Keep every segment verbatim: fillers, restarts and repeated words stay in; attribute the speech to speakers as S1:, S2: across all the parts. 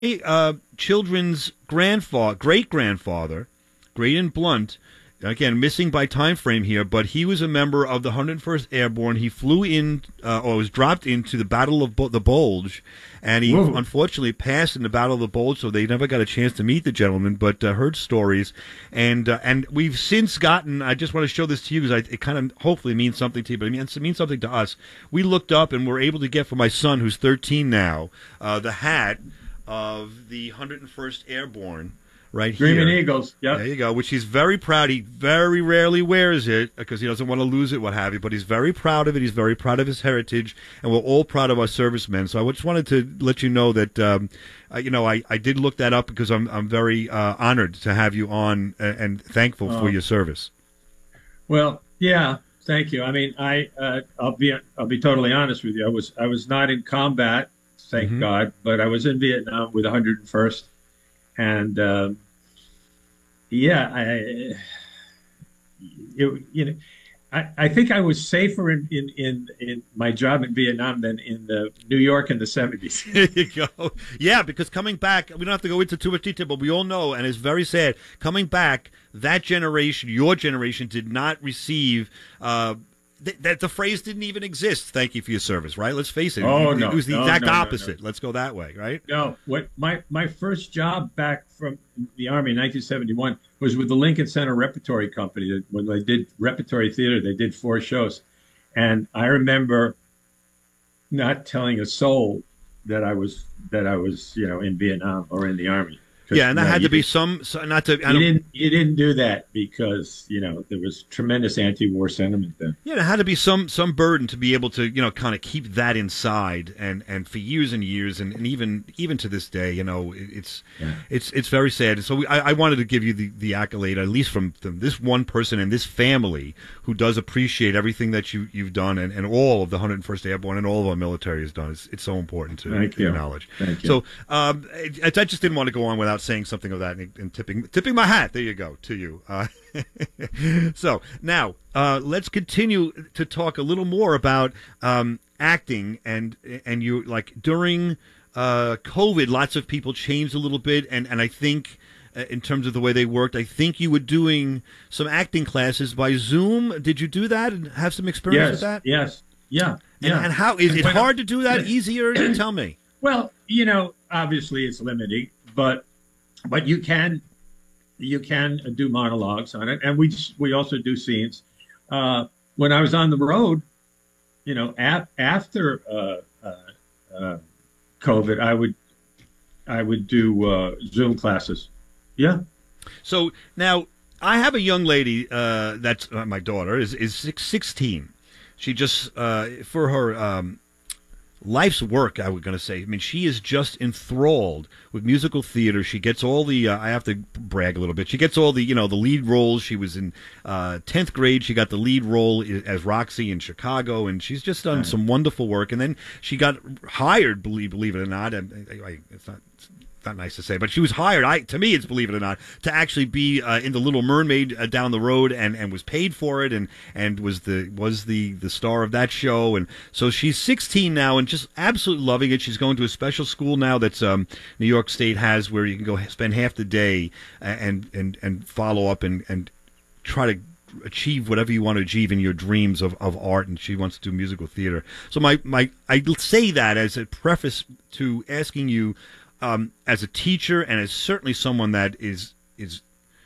S1: uh, children's grandfather, great grandfather, Graydon Blunt, again missing by time frame here, but he was a member of the one hundred first Airborne. He flew in, uh, or was dropped into the Battle of Bo- the Bulge, and he
S2: Whoa.
S1: unfortunately passed in the Battle of the Bulge, so they never got a chance to meet the gentleman, but uh, heard stories, and uh, and we've since gotten. I just want to show this to you because it kind of hopefully means something to you, but it means, it means something to us. We looked up and were able to get for my son, who's thirteen now, uh, the hat of the one hundred first Airborne. Right here.
S2: Dreaming Eagles. Yep.
S1: There you go, which he's very proud. He very rarely wears it because he doesn't want to lose it, what have you. But he's very proud of it. He's very proud of his heritage, and we're all proud of our servicemen. So I just wanted to let you know that, um, uh, you know, I, I did look that up because I'm I'm very uh, honored to have you on and, and thankful
S2: Oh.
S1: for your service.
S2: Well, yeah. Thank you. I mean, I uh, I'll be I'll be totally honest with you. I was I was not in combat, thank
S1: Mhm.
S2: God, but I was in Vietnam with one hundred first. And um, yeah, I, it, you know, I, I think I was safer in, in, in, in my job in Vietnam than in the New York in the seventies.
S1: There you go. Yeah, because coming back, we don't have to go into too much detail, but we all know, and it's very sad, coming back, that generation, your generation, did not receive. Uh, th- that the phrase didn't even exist. Thank you for your service, right? Let's face it.
S2: Oh,
S1: it,
S2: no,
S1: it was the
S2: no,
S1: exact
S2: no, no, no.
S1: opposite. Let's go that way, right?
S2: No, what my my first job back from the Army in nineteen seventy-one was with the Lincoln Center Repertory Company. When they did repertory theater, they did four shows, and I remember not telling a soul that I was that I was you know in Vietnam or in the Army.
S1: Yeah, and that
S2: you know,
S1: had
S2: you
S1: to be
S2: didn't-
S1: some, so not to, I
S2: You
S1: don't,
S2: didn't you didn't do that because you know there was tremendous anti-war sentiment then.
S1: yeah, there had to be some some burden to be able to, you know, kind of keep that inside, and, and for years and years, and, and even even to this day, you know, it, it's
S2: Yeah.
S1: it's it's very sad. So we, I, I wanted to give you the, the accolade, at least from, from this one person and this family who does appreciate everything that you you've done, and, and all of the one hundred first Airborne and all of our military has done. It's, it's so important to,
S2: Thank
S1: to
S2: you.
S1: acknowledge.
S2: Thank you.
S1: So um, I, I just didn't want to go on without saying something of that and, and tipping tipping my hat. There you go to you. Uh, so now uh, let's continue to talk a little more about um, acting and and you like during uh, COVID. Lots of people changed a little bit, and and I think. Uh, in terms of the way they worked, I think you were doing some acting classes by Zoom. Did you do that and have some experience
S2: Yes,
S1: with that?
S2: yes, yeah,
S1: And,
S2: yeah.
S1: and how is it
S2: When-
S1: hard to do that? Easier? Tell me.
S2: Well, you know, obviously it's limiting, but but you can you can do monologues on it, and we we also do scenes. Uh, when I was on the road, you know, af- after uh, uh, uh, COVID, I would I would do uh, Zoom classes. Yeah.
S1: So now I have a young lady uh, that's uh, my daughter is is six, sixteen. She just uh, for her um, life's work, I was going to say. I mean, she is just enthralled with musical theater. She gets all the. Uh, I have to brag a little bit. She gets all the you know the lead roles. She was in uh, tenth grade. She got the lead role i- as Roxy in Chicago, and she's just done
S2: Right.
S1: some wonderful work. And then she got hired. Believe believe it or not, and I, I, it's not. Not nice to say, but she was hired. I to me, it's believe it or not, to actually be uh, in the Little Mermaid uh, down the road, and, and was paid for it, and, and was the was the, the star of that show. And so she's sixteen now, and just absolutely loving it. She's going to a special school now that's um, New York State has, where you can go spend half the day and and and follow up and and try to achieve whatever you want to achieve in your dreams of, of art, and she wants to do musical theater. So my, my I say that as a preface to asking you, um, as a teacher and as certainly someone that is is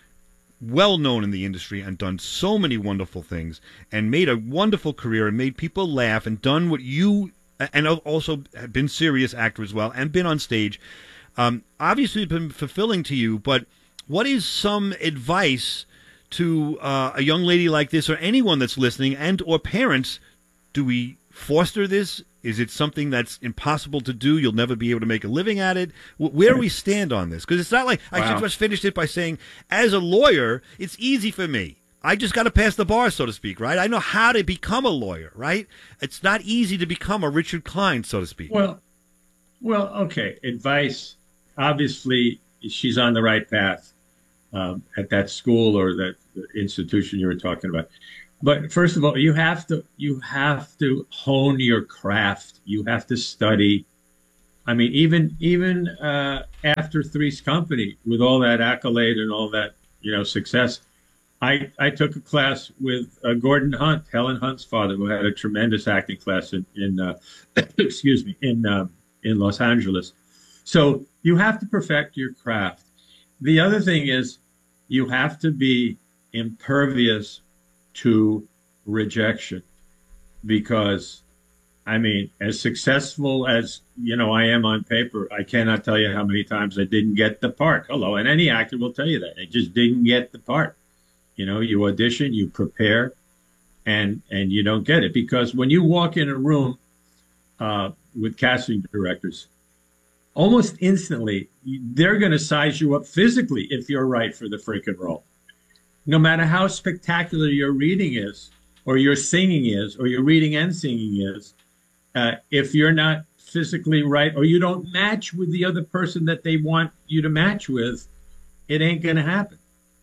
S1: well known in the industry and done so many wonderful things and made a wonderful career and made people laugh and done what you and also have been serious actor as well and been on stage. Um, obviously, it's been fulfilling to you, but what is some advice to uh, a young lady like this, or anyone that's listening, and or parents? Do we foster this? Is it something that's impossible to do? You'll never be able to make a living at it? Wh- Where do we stand on this? Because it's not like I
S2: Wow.
S1: just finished it by saying, as a lawyer, it's easy for me. I just got to pass the bar, so to speak, right? I know how to become a lawyer, right? It's not easy to become a Richard Klein, so to speak.
S2: Well, well, okay. Advice. Obviously, she's on the right path um, at that school or that institution you were talking about. But first of all, you have to you have to hone your craft. You have to study I mean, even even uh, after Three's Company, with all that accolade and all that, you know, success, I I took a class with uh, Gordon Hunt, Helen Hunt's father, who had a tremendous acting class in, in uh, excuse me, in uh, in Los Angeles. So you have to perfect your craft. The other thing is you have to be impervious to rejection, because, I mean, as successful as, you know, I am on paper, I cannot tell you how many times I didn't get the part. Hello, and any actor will tell you that. I just didn't get the part. You know, you audition, you prepare, and and you don't get it. Because when you walk in a room uh, with casting directors, almost instantly, they're going to size you up physically if you're right for the freaking role. No matter how spectacular your reading is, or your singing is, or your reading and singing is, uh, if you're not physically right, or you don't match with the other person that they want you to match with, it ain't going to happen.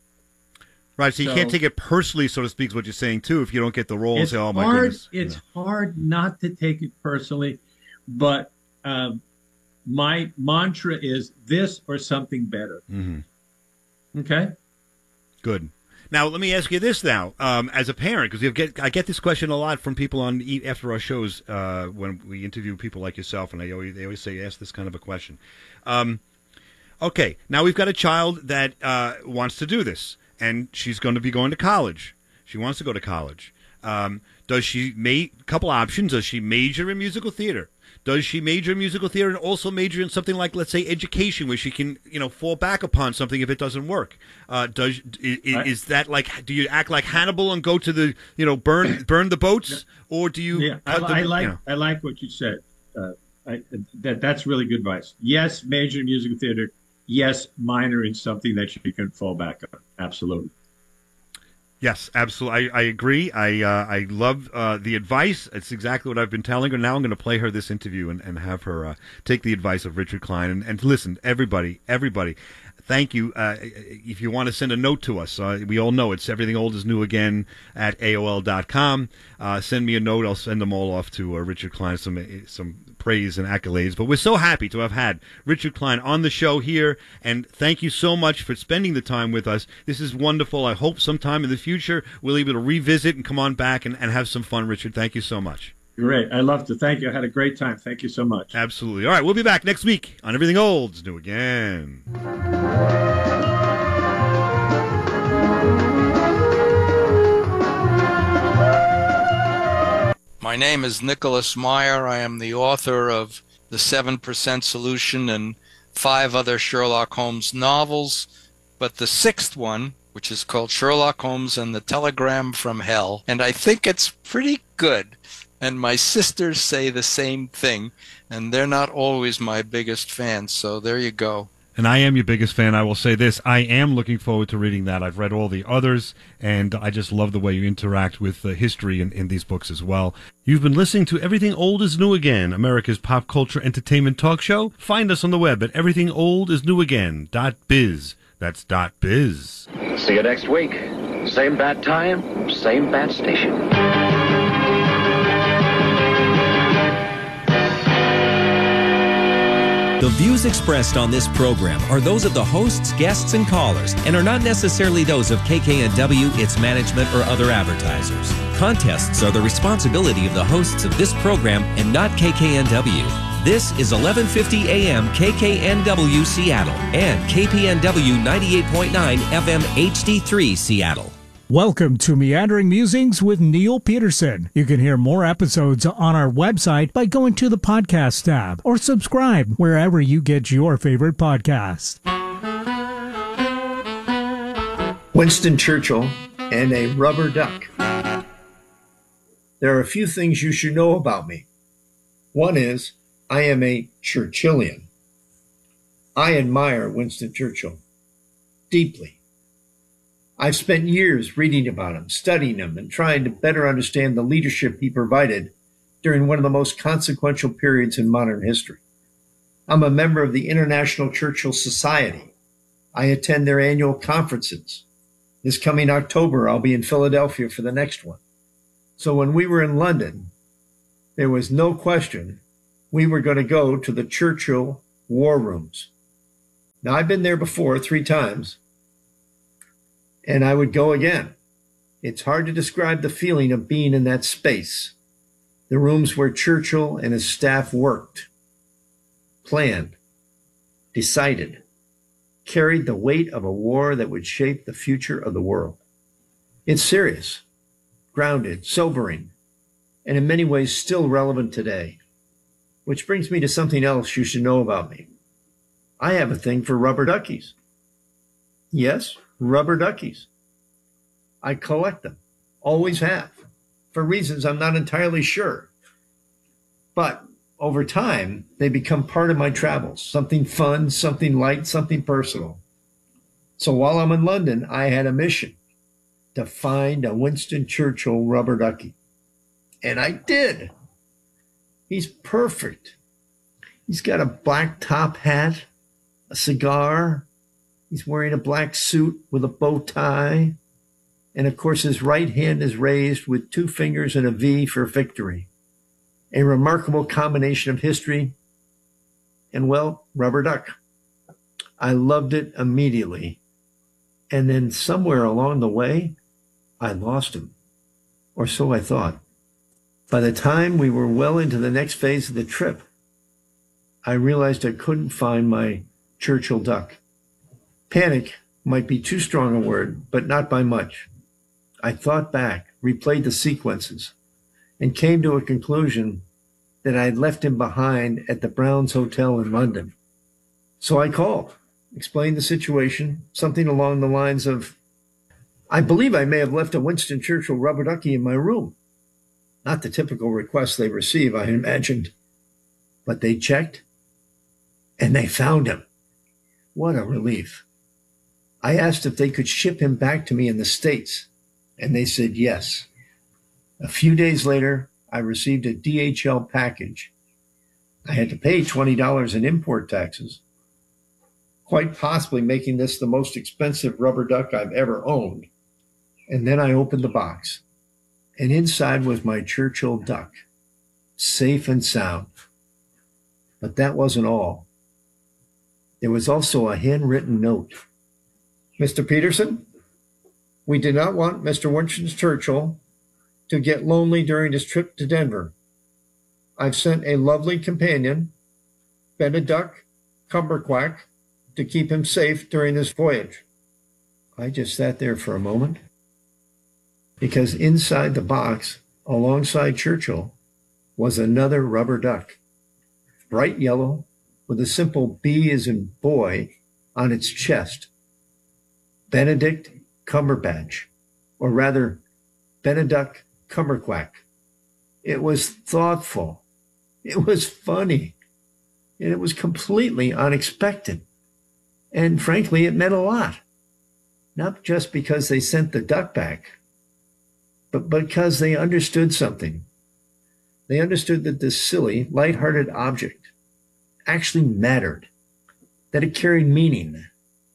S1: Right, so you
S2: So-
S1: can't take it personally, so to speak, is what you're saying, too, if you don't get the role and
S2: It's
S1: say, oh, my
S2: hard.
S1: goodness.
S2: It's
S1: Yeah.
S2: hard not to take it personally, but um, my mantra is this or something better.
S1: Mm-hmm.
S2: Okay.
S1: Good. Now, let me ask you this now, um, as a parent, because get, I get this question a lot from people on e- after our shows uh, when we interview people like yourself, and they always, they always say, ask this kind of a question. Um, okay, now we've got a child that uh, wants to do this, and she's going to be going to college. She wants to go to college. Um, does she make a couple options? Does she major in musical theater? Does she major in musical theater and also major in something like, let's say, education, where she can, you know, fall back upon something if it doesn't work? Uh, does is, is that like? Do you act like Hannibal and go to the, you know, burn burn the boats, or do you?
S2: Yeah, I,
S1: cut the-
S2: I like
S1: you know?
S2: I like what you said. Uh, I, that that's really good advice. Yes, major in musical theater. Yes, minor in something that you can fall back on. Absolutely.
S1: Yes, absolutely. I, I agree. I uh, I love uh, the advice. It's exactly what I've been telling her. Now I'm going to play her this interview and, and have her uh, take the advice of Richard Klein. And, and listen, everybody, everybody, thank you. Uh, if you want to send a note to us, uh, we all know it's Everything Old is New Again at A O L dot com. Uh, send me a note. I'll send them all off to uh, Richard Klein, some some praise and accolades. But we're so happy to have had Richard Klein on the show here. And thank you so much for spending the time with us. This is wonderful. I hope sometime in the future we'll be able to revisit and come on back and, and have some fun, Richard. Thank you so much.
S2: Great. I love to. Thank you. I had a great time. Thank you so much.
S1: Absolutely. All right, we'll be back next week on Everything Old is New Again.
S3: My name is Nicholas Meyer. I am the author of The seven percent Solution and five other Sherlock Holmes novels. But the sixth one, which is called Sherlock Holmes and the Telegram from Hell, and I think it's pretty good. And my sisters say the same thing, and they're not always my biggest fans, so there you go.
S1: And I am your biggest fan. I will say this. I am looking forward to reading that. I've read all the others, and I just love the way you interact with uh, history in, in these books as well. You've been listening to Everything Old is New Again, America's pop culture entertainment talk show. Find us on the web at everything old is new again dot biz. That's dot biz.
S4: See you next week. Same bat time, same bat station.
S5: The views expressed on this program are those of the hosts, guests, and callers, and are not necessarily those of K K N W, its management, or other advertisers. Contests are the responsibility of the hosts of this program and not K K N W. This is eleven fifty A M K K N W Seattle and K P N W ninety-eight point nine F M H D three Seattle.
S6: Welcome to Meandering Musings with Neil Peterson. You can hear more episodes on our website by going to the podcast tab or subscribe wherever you get your favorite podcast.
S7: Winston Churchill and a rubber duck. There are a few things you should know about me. One is I am a Churchillian. I admire Winston Churchill deeply. I've spent years reading about him, studying him, and trying to better understand the leadership he provided during one of the most consequential periods in modern history. I'm a member of the International Churchill Society. I attend their annual conferences. This coming October, I'll be in Philadelphia for the next one. So when we were in London, there was no question we were going to go to the Churchill War Rooms. Now, I've been there before three times, and I would go again. It's hard to describe the feeling of being in that space, the rooms where Churchill and his staff worked, planned, decided, carried the weight of a war that would shape the future of the world. It's serious, grounded, sobering, and in many ways still relevant today. Which brings me to something else you should know about me. I have a thing for rubber duckies. Yes, rubber duckies. I collect them, always have, for reasons I'm not entirely sure. But over time, they become part of my travels, something fun, something light, something personal. So while I'm in London, I had a mission to find a Winston Churchill rubber ducky. And I did. He's perfect. He's got a black top hat, a cigar. He's wearing a black suit with a bow tie. And of course, his right hand is raised with two fingers and a V for victory. A remarkable combination of history and, well, rubber duck. I loved it immediately. And then somewhere along the way, I lost him. Or so I thought. By the time we were well into the next phase of the trip, I realized I couldn't find my Churchill duck. Panic might be too strong a word, but not by much. I thought back, replayed the sequences, and came to a conclusion that I had left him behind at the Browns Hotel in London. So I called, explained the situation, something along the lines of, I believe I may have left a Winston Churchill rubber ducky in my room. Not the typical request they receive, I imagined. But they checked, and they found him. What a relief. I asked if they could ship him back to me in the States, and they said yes. A few days later, I received a D H L package. I had to pay twenty dollars in import taxes, quite possibly making this the most expensive rubber duck I've ever owned. And then I opened the box, and inside was my Churchill duck, safe and sound. But that wasn't all. There was also a handwritten note. Mister Peterson, we did not want Mister Winston Churchill to get lonely during his trip to Denver. I've sent a lovely companion, Beneduck Cumberquack, to keep him safe during this voyage. I just sat there for a moment, because inside the box, alongside Churchill, was another rubber duck, bright yellow, with a simple B as in boy on its chest. Benedict Cumberbatch, or rather, Beneduck Cumberquack. It was thoughtful. It was funny. And it was completely unexpected. And frankly, it meant a lot. Not just because they sent the duck back, but because they understood something. They understood that this silly, lighthearted object actually mattered, that it carried meaning,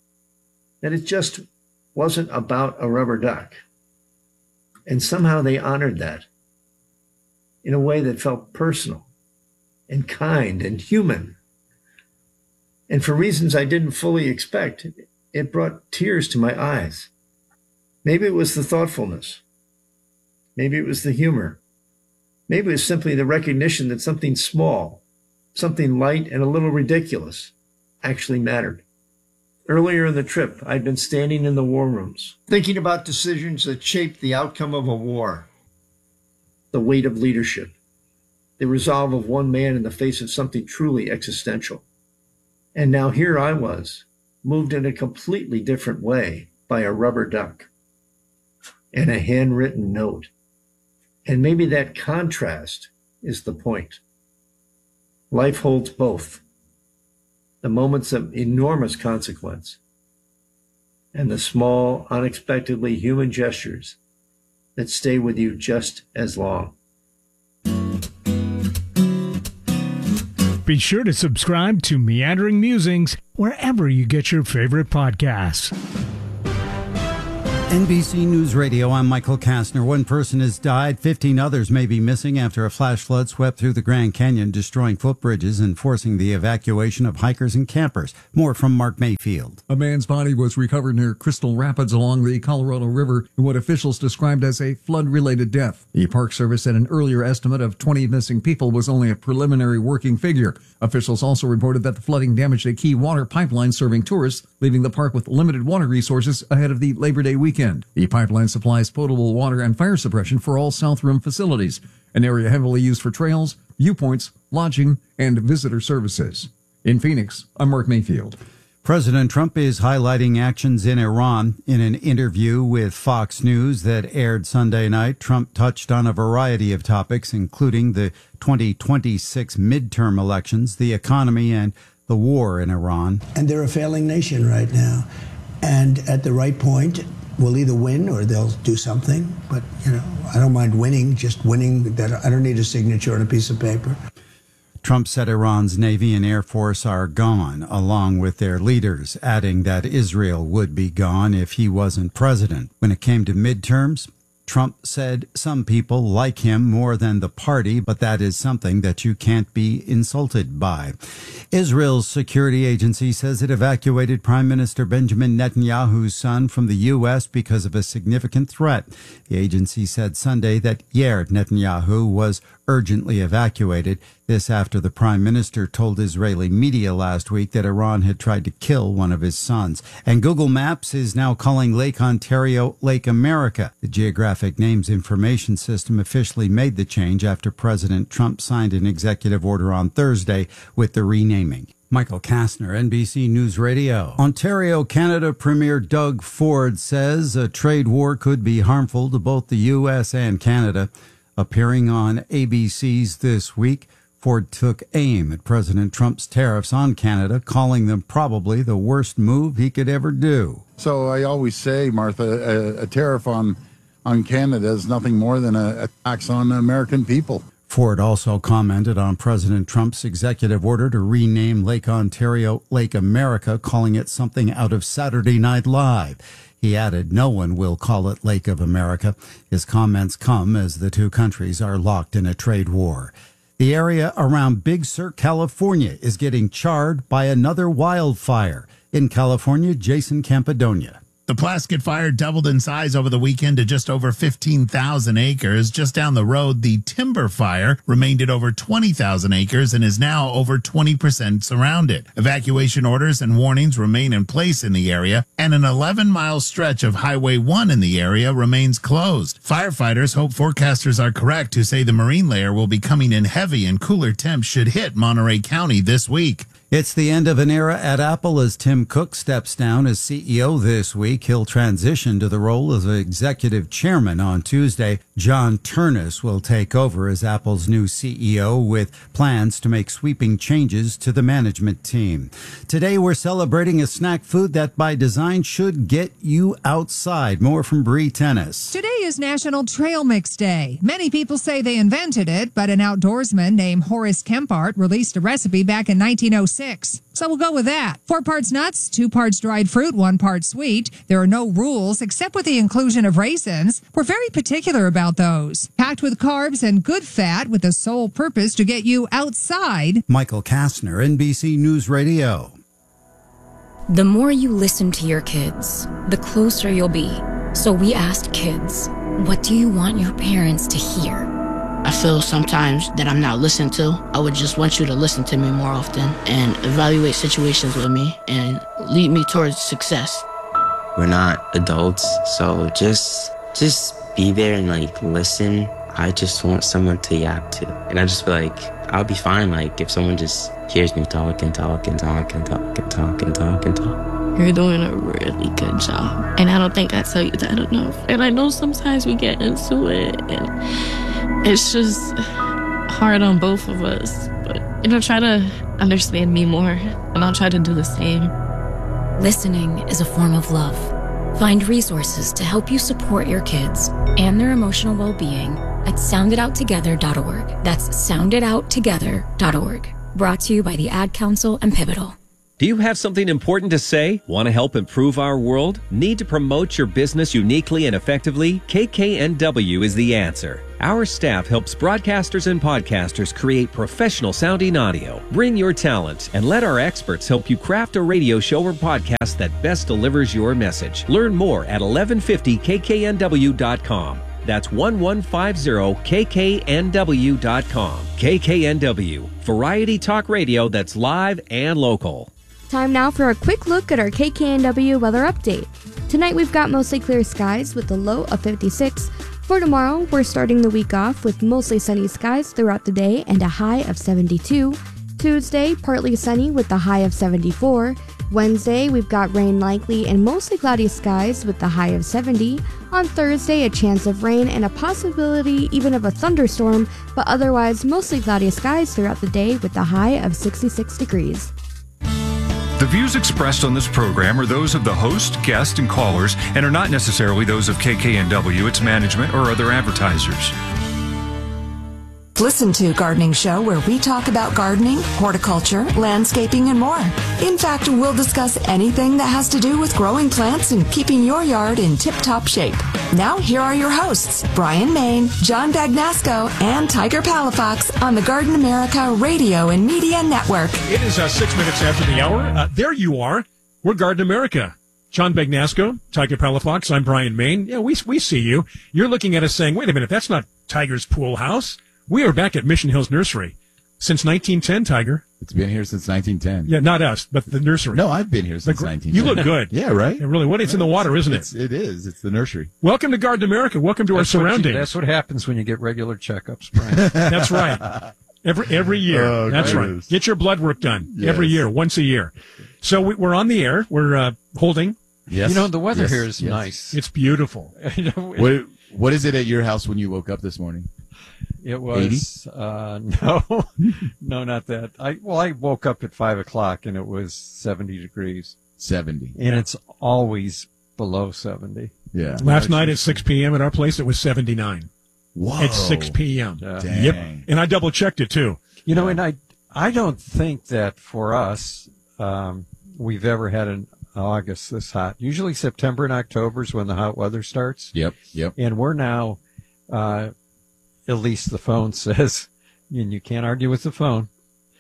S7: that it just wasn't about a rubber duck. And somehow they honored that in a way that felt personal and kind and human. And for reasons I didn't fully expect, it brought tears to my eyes. Maybe it was the thoughtfulness. Maybe it was the humor. Maybe it was simply the recognition that something small, something light and a little ridiculous, actually mattered. Earlier in the trip, I'd been standing in the war rooms, thinking about decisions that shaped the outcome of a war. The weight of leadership, the resolve of one man in the face of something truly existential. And now here I was, moved in a completely different way by a rubber duck and a handwritten note. And maybe that contrast is the point. Life holds both. The moments of enormous consequence and the small, unexpectedly human gestures that stay with you just as long.
S6: Be sure to subscribe to Meandering Musings wherever you get your favorite podcasts.
S8: N B C News Radio, I'm Michael Kastner. One person has died. fifteen others may be missing after a flash flood swept through the Grand Canyon, destroying footbridges and forcing the evacuation of hikers and campers. More from Mark Mayfield.
S9: A man's body was recovered near Crystal Rapids along the Colorado River in what officials described as a flood-related death. The Park Service said an earlier estimate of twenty missing people was only a preliminary working figure. Officials also reported that the flooding damaged a key water pipeline serving tourists, leaving the park with limited water resources ahead of the Labor Day weekend. The pipeline supplies potable water and fire suppression for all South Rim facilities, an area heavily used for trails, viewpoints, lodging, and visitor services. In Phoenix, I'm Mark Mayfield.
S8: President Trump is highlighting actions in Iran. In an interview with Fox News that aired Sunday night, Trump touched on a variety of topics, including the twenty twenty-six midterm elections, the economy, and the war in Iran.
S10: And they're a failing nation right now. And at the right point, we'll either win or they'll do something. But, you know, I don't mind winning, just winning. That I don't need a signature on a piece of paper.
S8: Trump said Iran's Navy and Air Force are gone, along with their leaders, adding that Israel would be gone if he wasn't president. When it came to midterms, Trump said some people like him more than the party, but that is something that you can't be insulted by. Israel's security agency says it evacuated Prime Minister Benjamin Netanyahu's son from the U S because of a significant threat. The agency said Sunday that Yair Netanyahu was urgently evacuated. This after the prime minister told Israeli media last week that Iran had tried to kill one of his sons. And Google Maps is now calling Lake Ontario Lake America. The Geographic Names Information System officially made the change after President Trump signed an executive order on Thursday with the renaming. Michael Kastner, N B C News Radio. Ontario, Canada Premier Doug Ford says a trade war could be harmful to both the U S and Canada. Appearing on A B C's This Week, Ford took aim at President Trump's tariffs on Canada, calling them probably the worst move he could ever do.
S11: So I always say, Martha, a, a tariff on, on Canada is nothing more than a, a tax on American people.
S8: Ford also commented on President Trump's executive order to rename Lake Ontario Lake America, calling it something out of Saturday Night Live. He added, no one will call it Lake of America. His comments come as the two countries are locked in a trade war. The area around Big Sur, California, is getting charred by another wildfire. In California, Jason Campidonia.
S12: The Plaskett Fire doubled in size over the weekend to just over fifteen thousand acres. Just down the road, the Timber Fire remained at over twenty thousand acres and is now over twenty percent surrounded. Evacuation orders and warnings remain in place in the area, and an eleven mile stretch of Highway one in the area remains closed. Firefighters hope forecasters are correct to say the marine layer will be coming in heavy and cooler temps should hit Monterey County this week.
S8: It's the end of an era at Apple as Tim Cook steps down as C E O this week. He'll transition to the role of executive chairman on Tuesday. John Ternus will take over as Apple's new C E O with plans to make sweeping changes to the management team. Today we're celebrating a snack food that by design should get you outside. More from Bree Tennis.
S13: Today is National Trail Mix Day. Many people say they invented it, but an outdoorsman named Horace Kempart released a recipe back in nineteen oh six. So we'll go with that. Four parts nuts, two parts dried fruit, one part sweet. There are no rules except with the inclusion of raisins. We're very particular about those. Packed with carbs and good fat with the sole purpose to get you outside.
S8: Michael Kastner, N B C News Radio.
S14: The more you listen to your kids, the closer you'll be. So we asked kids, what do you want your parents to hear?
S15: I feel sometimes that I'm not listened to. I would just want you to listen to me more often and evaluate situations with me and lead me towards success.
S16: We're not adults, so just just be there and like listen. I just want someone to yap to. And I just feel like I'll be fine like if someone just hears me talk and talk and talk and talk and talk and talk and talk.
S17: You're doing a really good job. And I don't think I tell you that enough. And I know sometimes we get into it and it's just hard on both of us, but you know, try to understand me more, and I'll try to do the same.
S14: Listening is a form of love. Find resources to help you support your kids and their emotional well-being at sound it out together dot org. That's sound it out together dot org. Brought to you by the Ad Council and Pivotal.
S5: Do you have something important to say? Want to help improve our world? Need to promote your business uniquely and effectively? K K N W is the answer. Our staff helps broadcasters and podcasters create professional sounding audio. Bring your talent and let our experts help you craft a radio show or podcast that best delivers your message. Learn more at eleven fifty K K N W dot com. That's eleven fifty K K N W dot com. K K N W, variety talk radio that's live and local.
S18: Time now for a quick look at our K K N W weather update. Tonight we've got mostly clear skies with a low of fifty-six. For tomorrow, we're starting the week off with mostly sunny skies throughout the day and a high of seventy-two. Tuesday, partly sunny with a high of seventy-four. Wednesday, we've got rain likely and mostly cloudy skies with a high of seventy. On Thursday, a chance of rain and a possibility even of a thunderstorm, but otherwise mostly cloudy skies throughout the day with a high of sixty-six degrees.
S19: The views expressed on this program are those of the host, guest, and callers and are not necessarily those of K K N W, its management, or other advertisers.
S20: Listen to Gardening Show, where we talk about gardening, horticulture, landscaping, and more. In fact, we'll discuss anything that has to do with growing plants and keeping your yard in tip-top shape. Now, here are your hosts, Brian Main, John Bagnasco, and Tiger Palafox on the Garden America Radio and Media Network.
S21: It is uh, six minutes after the hour. Uh, there you are. We're Garden America. John Bagnasco, Tiger Palafox, I'm Brian Main. Yeah, we, we see you. You're looking at us saying, wait a minute, that's not Tiger's pool house. We are back at Mission Hills Nursery since nineteen ten, Tiger.
S22: It's been here since nineteen ten.
S21: Yeah, not us, but the nursery.
S22: No, I've been here since
S21: gr-
S22: nineteen ten.
S21: You look good.
S22: Yeah, right?
S21: Yeah, really, what? It's in the water, isn't
S22: it's,
S21: it?
S22: It is. It's the nursery.
S21: Welcome to Garden America. Welcome to
S23: that's
S21: our
S23: what
S21: surroundings.
S23: You, that's what happens when you get regular checkups, Brian.
S21: That's right. Every every year.
S22: Oh,
S21: that's
S22: goodness.
S21: right. Get your blood work done
S22: Yes.
S21: every year, once a year. So we, we're on the air. We're uh, holding.
S22: Yes.
S23: You know, the weather
S22: Yes.
S23: here is
S22: Yes.
S23: nice.
S21: It's beautiful.
S23: You know, it,
S22: What, what is it at your house when you woke up this morning?
S23: it was uh, no, no, not that. I well, I woke up at five o'clock and it was seventy degrees,
S22: seventy,
S23: and it's always below seventy.
S22: Yeah.
S21: Last night at six p.m. at our place, it was seventy-nine.
S22: Whoa.
S21: At six p.m.
S23: Yeah.
S22: Dang.
S21: Yep. And I double checked it too.
S23: You know, and I, I don't think that for us, um, we've ever had an August this hot. Usually September and October is when the hot weather starts.
S22: Yep. Yep.
S23: And we're now, uh, at least the phone says, and you can't argue with the phone,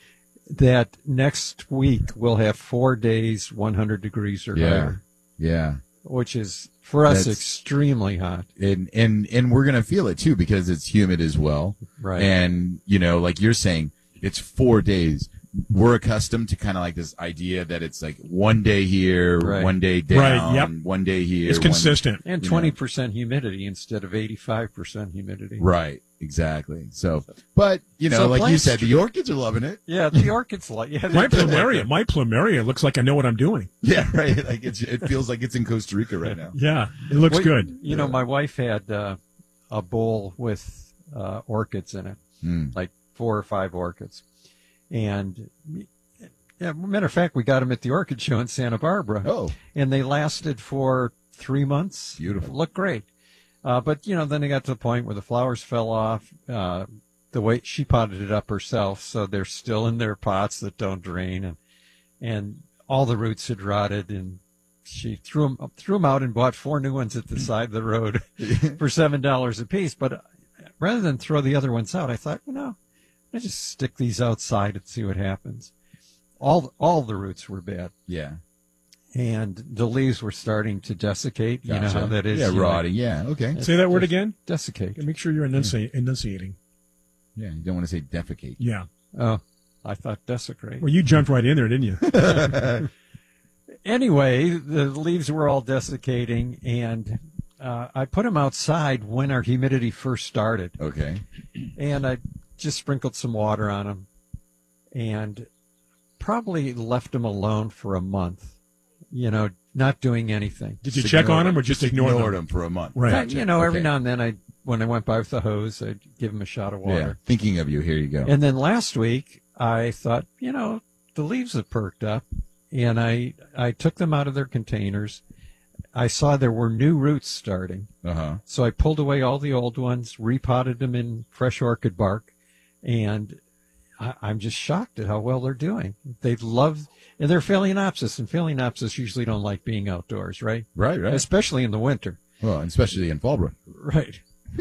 S23: that next week we'll have four days, one hundred degrees or
S22: Yeah.
S23: higher,
S22: Yeah.
S23: which is for us
S22: That's-
S23: extremely hot.
S22: And, and, and we're going to feel it too because it's humid as well.
S23: Right.
S22: And, you know, like you're saying, it's four days. We're accustomed to kind of like this idea that it's like one day here,
S23: Right.
S22: one day down,
S21: Right, yep.
S22: one day here.
S21: It's
S22: one-
S21: consistent.
S23: And
S22: you know.
S23: twenty percent humidity instead of eighty-five percent humidity.
S22: Right, exactly. So, but, you know,
S23: So
S22: like you
S23: plants-
S22: said, the orchids are loving it.
S23: Yeah, the orchids like yeah.
S21: My
S23: they-
S21: plumeria, my plumeria looks like I know what I'm doing.
S22: Yeah, right. Like it's, it feels like it's in Costa Rica right now.
S21: Yeah, it looks
S23: Well,
S21: good.
S23: You know, my wife had uh, a bowl with uh, orchids in it,
S22: Mm.
S23: like four or five orchids. And, yeah, matter of fact, we got them at the orchid show in Santa Barbara.
S22: Oh.
S23: And they lasted for three months.
S22: Beautiful.
S23: Looked great. Uh, but, you know, then they got to the point where the flowers fell off. Uh, the way she potted it up herself, so they're still in their pots that don't drain. And, and all the roots had rotted, and she threw them, threw them out and bought four new ones at the side of the road for seven dollars a piece. But rather than throw the other ones out, I thought, you know, I just stick these outside and see what happens. All all the roots were bad,
S22: Yeah.
S23: and the leaves were starting to desiccate. You know
S22: Gotcha.
S23: how that is.
S22: Yeah,
S23: you know.
S22: rotting. Yeah, okay.
S21: Say that word
S23: Just
S21: again.
S23: Desiccate.
S21: Make sure you're enunciating. enunciating.
S22: Yeah, you don't want to say defecate.
S21: Yeah.
S23: Oh, I thought desecrate.
S21: Well, you jumped right in there, didn't you?
S23: Anyway, the leaves were all desiccating, and uh, I put them outside when our humidity first started.
S22: Okay.
S23: And I just sprinkled some water on them, and probably left them alone for a month. You know, not doing anything.
S21: Did you
S22: Just
S21: check
S22: ignore
S21: on them or
S22: them.
S21: just
S22: Just
S21: ignore
S22: ignored
S21: them?
S22: them for a month.
S21: Right.
S23: But, you know, every
S22: Okay.
S23: now and then, I when I went by with the hose, I'd give them a shot of
S22: Yeah.
S23: water.
S22: Thinking of you. Here you go.
S23: And then last week, I thought, you know, the leaves have perked up, and I I took them out of their containers. I saw there were new roots starting,
S22: Uh-huh.
S23: so I pulled away all the old ones, repotted them in fresh orchid bark, and I, I'm just shocked at how well they're doing. They love, and they're Phalaenopsis, and Phalaenopsis usually don't like being outdoors, right?
S22: Right, right.
S23: Especially in the winter.
S22: Well, especially in Fallbrook.
S23: Right.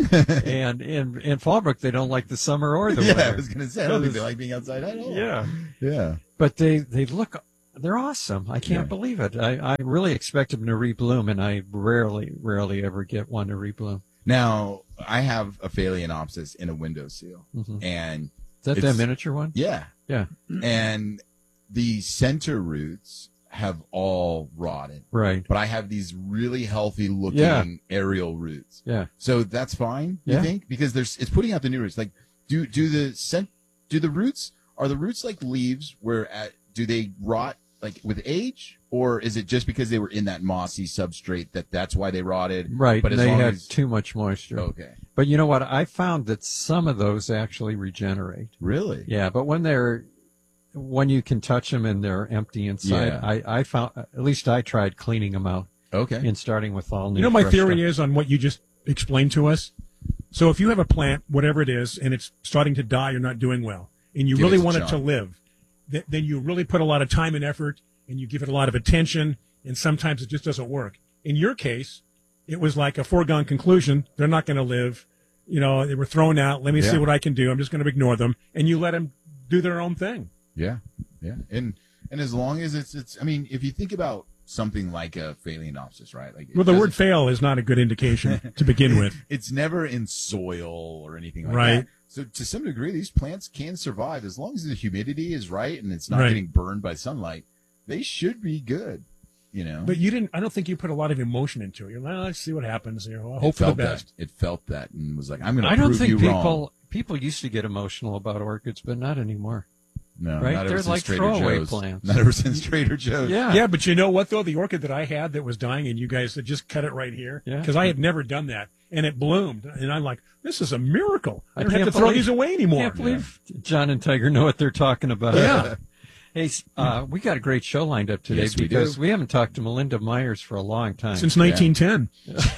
S23: and in in Fallbrook, they don't like the summer or the
S22: yeah,
S23: winter.
S22: I was going to say, I don't think they like being outside at all.
S23: Yeah.
S22: Yeah.
S23: But they, they look, they're awesome. I can't
S22: Yeah.
S23: believe it. I, I really expect them to rebloom, and I rarely, rarely ever get one to rebloom.
S22: Now, I have a Phalaenopsis in a windowsill.
S23: Mhm.
S22: And
S23: Is that
S22: it's-
S23: that miniature one?
S22: Yeah.
S23: Yeah.
S22: And the center roots have all rotted.
S23: Right.
S22: But I have these really healthy looking
S23: Yeah.
S22: aerial roots.
S23: Yeah.
S22: So that's fine, you
S23: Yeah.
S22: think? Because there's it's putting out the new roots. Like do do the cent, do the roots are the roots like leaves where at do they rot like with age, or is it just because they were in that mossy substrate that that's why they rotted?
S23: Right.
S22: But as
S23: they
S22: long
S23: had
S22: as
S23: too much moisture.
S22: Okay.
S23: But you know what? I found that some of those actually regenerate.
S22: Really?
S23: Yeah. But when they're, when you can touch them and they're empty inside,
S22: Yeah.
S23: I, I found, at least I tried cleaning them out.
S22: Okay.
S23: And starting with all new.
S21: You know, my
S23: fresh
S21: theory
S23: stuff.
S21: is on what you just explained to us. So if you have a plant, whatever it is, and it's starting to die or not doing well, and you
S22: Give
S21: really
S22: it a
S21: want it
S22: shot.
S21: to live, th- then you really put a lot of time and effort, and you give it a lot of attention, and sometimes it just doesn't work. In your case, it was like a foregone conclusion. They're not going to live. You know, they were thrown out. Let me see
S22: Yeah.
S21: what I can do. I'm just going to ignore them. And you let them do their own thing.
S22: Yeah, yeah, and and as long as it's it's, I mean, if you think about something like a Phalaenopsis, right? Like, it
S21: Well, the word
S22: doesn't-
S21: fail is not a good indication to begin with.
S22: It's never in soil or anything like
S21: Right.
S22: that. So to some degree, these plants can survive as long as the humidity is right and it's not
S21: Right.
S22: getting burned by sunlight. They should be good, you know.
S21: But you didn't. I don't think you put a lot of emotion into it. You're like, oh, let's see what happens. You know, I
S22: It
S21: hope for the
S22: felt that.
S21: best.
S22: It felt that and was like, I'm going to
S23: I don't
S22: prove
S23: think
S22: you
S23: people,
S22: wrong.
S23: people used to get emotional about orchids, but not anymore.
S22: No,
S23: right?
S22: not ever
S23: They're
S22: since
S23: like
S22: Trader
S23: throwaway
S22: Joe's.
S23: plants.
S22: Not ever since Trader Joe's.
S23: Yeah.
S21: Yeah, but you know what though? The orchid that I had that was dying, and you guys had just cut it right here
S23: Yeah.
S21: because I had never done that, and it bloomed, and I'm like, this is a miracle. I don't have
S23: can't
S21: to throw
S23: believe-
S21: these away anymore.
S23: Can't believe John and Tiger know what they're talking about.
S21: Yeah.
S23: Hey, uh, we got a great show lined up today
S22: Yes, we
S23: because
S22: do.
S23: we haven't talked to Melinda Myers for a long time.
S21: Since nineteen ten.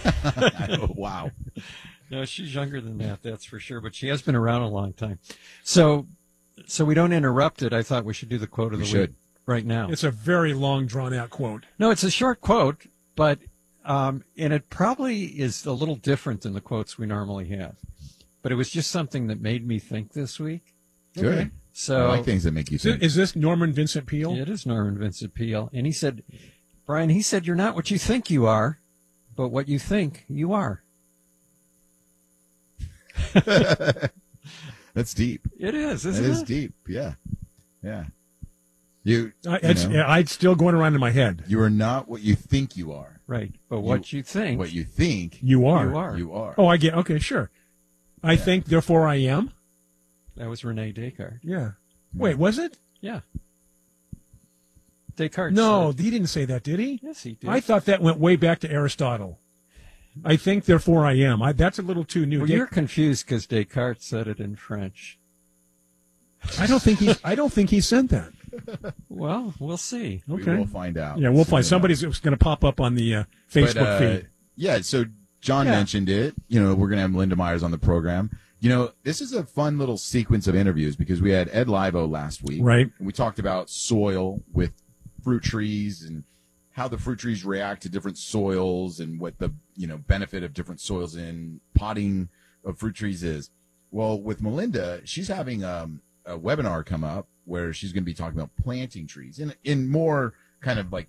S22: Oh, wow.
S23: No, she's younger than that, that's for sure, but she has been around a long time. So, so we don't interrupt it. I thought we should do the quote of
S22: We
S23: the
S22: should.
S23: week right now.
S21: It's a very long, drawn-out quote.
S23: No, it's a short quote, but um, and it probably is a little different than the quotes we normally have. But it was just something that made me think this week.
S22: Good.
S21: Okay.
S23: So
S22: I like things that make you
S21: Is, it,
S22: think.
S21: is this Norman Vincent Peale?
S23: It is Norman Vincent Peale, and he said, Brian, he said, "You're not what you think you are, but what you think you are."
S22: That's deep.
S23: It is,
S22: That
S23: isn't
S22: is
S23: it?
S22: deep. Yeah. Yeah. You,
S21: I,
S22: you
S21: it's,
S22: know,
S21: yeah, I'd still going around in my head.
S22: you are not what you think you are.
S23: Right, but what you, think
S22: What you think
S21: You are.
S23: you are.
S22: you are.
S21: Oh, I get. Okay, sure. I think, therefore I am.
S23: That was Rene Descartes.
S21: Yeah. Wait, was it?
S23: Yeah. Descartes.
S21: No,
S23: said-
S21: he didn't say that, did he?
S23: yes, he did.
S21: I thought that went way back to Aristotle. I think, therefore I am. I, that's a little too new.
S23: Well,
S21: Des-
S23: you're confused because Descartes said it in French.
S21: I don't think he. I don't think he said that.
S23: Well, we'll see.
S22: We
S21: Okay.
S22: will find out.
S21: Yeah, we'll
S22: soon
S21: find.
S22: enough.
S21: Somebody's going to pop up on the uh, Facebook
S22: But, uh,
S21: feed.
S22: Yeah, so John
S23: Yeah.
S22: mentioned it. You know, we're going to have Linda Myers on the program. You know, this is a fun little sequence of interviews because we had Ed Livo last week.
S21: Right.
S22: And we talked about soil with fruit trees and how the fruit trees react to different soils and what the, you know, benefit of different soils in potting of fruit trees is. Well, with Melinda, she's having um, a webinar come up where she's going to be talking about planting trees in in more kind of like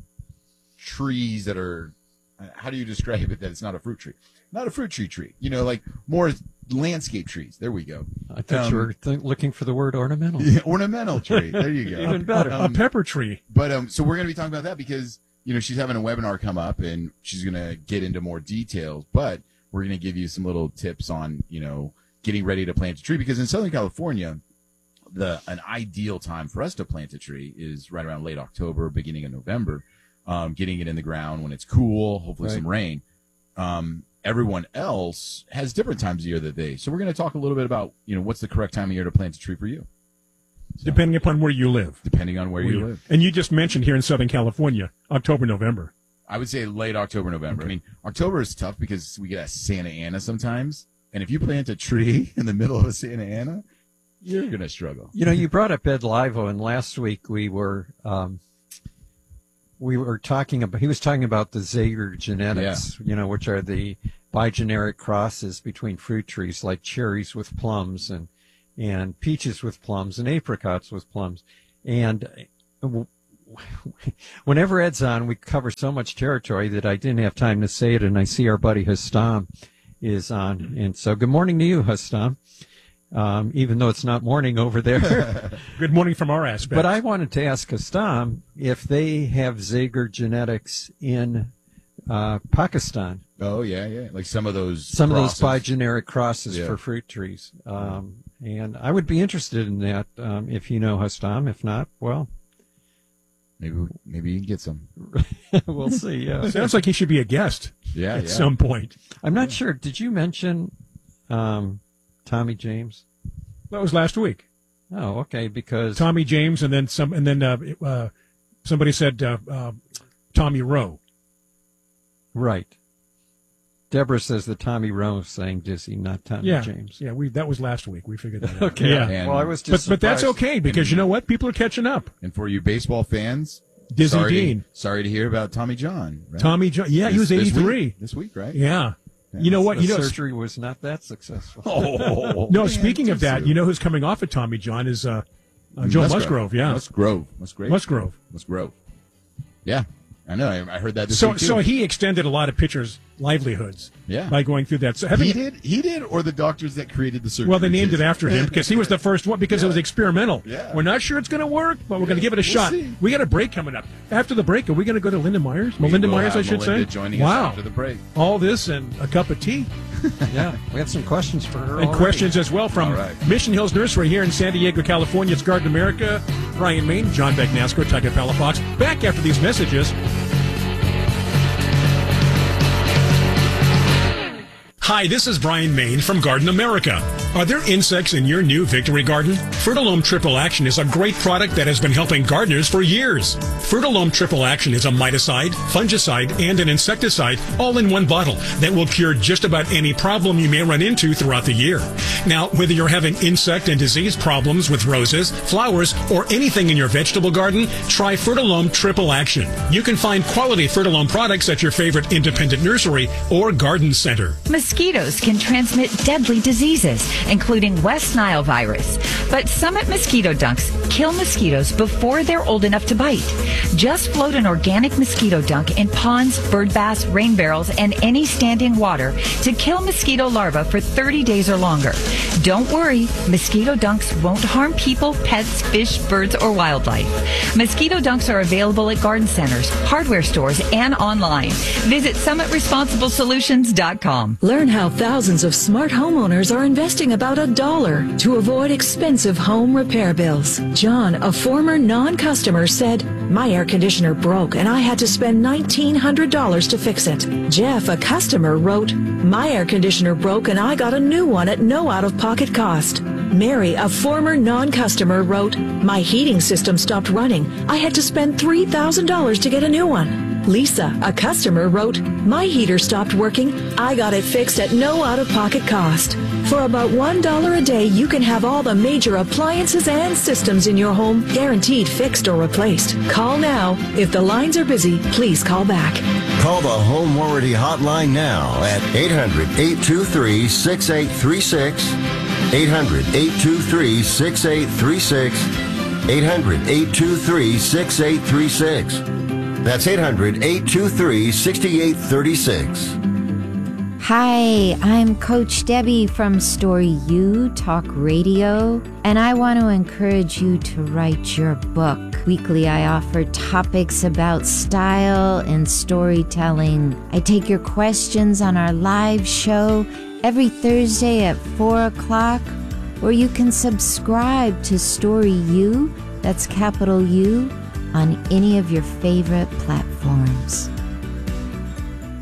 S22: trees that are, uh, how do you describe it that it's not a fruit tree? Not a fruit tree tree. You know, like more landscape trees. There we go.
S23: I thought
S22: Um,
S23: you were th- looking for the word ornamental.
S22: Yeah, ornamental tree. There you go.
S23: Even better.
S21: A pepper tree.
S22: But um, so we're going to be talking about that because you know she's having a webinar come up and she's going to get into more details. But we're going to give you some little tips on you know getting ready to plant a tree because in Southern California, the an ideal time for us to plant a tree is right around late October, beginning of November. Um, getting it in the ground when it's cool, hopefully
S23: Right.
S22: some rain. Um, everyone else has different times of year that they. So we're going to talk a little bit about you know what's the correct time of year to plant a tree for you. So,
S21: Depending upon where you live.
S22: depending on where you live.
S21: And you just mentioned here in Southern California, October, November.
S22: I would say late October, November. I mean, October is tough because we get a Santa Ana sometimes. And if you plant a tree in the middle of a Santa Ana, You're going to struggle.
S23: You know, you brought up Ed Livo, and last week we were um, we were talking about. He was talking about the Zager genetics. Yeah. You know, which are the bigeneric crosses between fruit trees, like cherries with plums, and and peaches with plums, and apricots with plums. And whenever Ed's on, we cover so much territory that I didn't have time to say it. And I see our buddy Hastam is on, and so good morning to you, Hastam. Um, even though it's not morning over there.
S21: Good morning from our aspect.
S23: But I wanted to ask Hastam if they have Zager genetics in uh, Pakistan.
S22: Oh, yeah, yeah. Like some of those
S23: Some
S22: crosses.
S23: of those bigeneric crosses
S22: Yeah.
S23: for fruit trees. Um, and I would be interested in that um, if you know Hastam. If not, well...
S22: Maybe maybe you can get some.
S23: We'll see, yeah.
S21: Sounds like he should be a guest
S22: Yeah,
S21: at
S22: yeah.
S21: some point.
S23: I'm not sure. Did you mention um, Tommy James?
S21: That was last week.
S23: Oh, okay, because...
S21: Tommy James, and then some, and then uh, uh, somebody said uh, uh, Tommy Rowe.
S23: Right. Deborah says that Tommy Rowe sang Dizzy, not Tommy
S21: yeah.
S23: James.
S21: Yeah, we that was last week. We figured that out.
S23: Okay.
S21: Yeah.
S22: And-
S23: Well, I was just
S21: But but that's
S23: surprised.
S21: okay, because you know what? People are catching up.
S22: And for you baseball fans,
S21: Dizzy
S22: sorry
S21: Dean.
S22: To, sorry to hear about Tommy John. Right?
S21: Tommy John. Yeah, he
S22: This-
S21: was
S22: this week-
S21: eighty-three.
S22: This week, right?
S21: Yeah. You know what?
S23: The
S21: You know,
S23: surgery was not that successful.
S22: Oh,
S21: no.
S22: man,
S21: Speaking of
S22: too
S21: that,
S22: soon.
S21: you know who's coming off at Tommy John is uh, uh, Joe Musgrove. Yeah,
S22: Musgrove. Musgrove.
S21: Musgrove.
S22: Musgrove. Yeah, I know. I, I heard that this
S21: So
S22: week too.
S21: so he extended a lot of pitchers' livelihoods.
S22: Yeah.
S21: By going through that. So having
S22: he did. He did, or the doctors that created the surgery.
S21: Well, they named
S22: too.
S21: it after him because he was the first one, because it was experimental.
S22: Yeah.
S21: We're not sure it's going to work, but we're going to give it a
S22: we'll
S21: shot.
S22: see.
S21: We got a break coming up. After the break, are we going to go to Linda Myers?
S22: We
S21: Melinda
S22: will
S21: Myers, I
S22: have
S21: should
S22: Melinda
S21: say.
S22: joining us
S21: wow.
S22: after the break.
S21: All this and a cup of tea.
S23: Yeah, we have some questions for her
S21: And
S23: already.
S21: questions as well from
S22: All right.
S21: Mission Hills Nursery here in San Diego, California. It's Garden America, Brian Main, John Begnasco, Tiger Palafox. Back after these messages. Hi, this is Brian Main from Garden America. Are there insects in your new Victory Garden? Fertilome Triple Action is a great product that has been helping gardeners for years. Fertilome Triple Action is a miticide, fungicide, and an insecticide all in one bottle that will cure just about any problem you may run into throughout the year. Now, whether you're having insect and disease problems with roses, flowers, or anything in your vegetable garden, try Fertilome Triple Action. You can find quality Fertilome products at your favorite independent nursery or garden center.
S1: Mosquitoes can transmit deadly diseases, including West Nile virus. But Summit Mosquito Dunks kill mosquitoes before they're old enough to bite. Just float an organic mosquito dunk in ponds, bird baths, rain barrels, and any standing water to kill mosquito larvae for thirty days or longer. Don't worry, mosquito dunks won't harm people, pets, fish, birds, or wildlife. Mosquito dunks are available at garden centers, hardware stores, and online. Visit summit responsible solutions dot com.
S2: Learn how thousands of smart homeowners are investing about a dollar to avoid expensive home repair bills. John, a former non-customer, said, "My air conditioner broke and I had to spend nineteen hundred dollars to fix it." Jeff, a customer, wrote, "My air conditioner broke and I got a new one at no out-of-pocket cost." Mary, a former non-customer, wrote, "My heating system stopped running. I had to spend three thousand dollars to get a new one." Lisa, a customer, wrote, "My heater stopped working. I got it fixed at no out-of-pocket cost." For about one dollar a day, you can have all the major appliances and systems in your home guaranteed fixed or replaced. Call now. If the lines are busy, please call back.
S3: Call the Home Warranty Hotline now at eight hundred, eight two three, six eight three six, eight hundred, eight two three, six eight three six, eight hundred, eight two three, six eight three six. That's eight hundred, eight two three, six eight three six.
S24: Hi, I'm Coach Debbie from Story U Talk Radio, and I want to encourage you to write your book. Weekly, I offer topics about style and storytelling. I take your questions on our live show every Thursday at four o'clock, or you can subscribe to Story U, that's capital U, on any of your favorite platforms.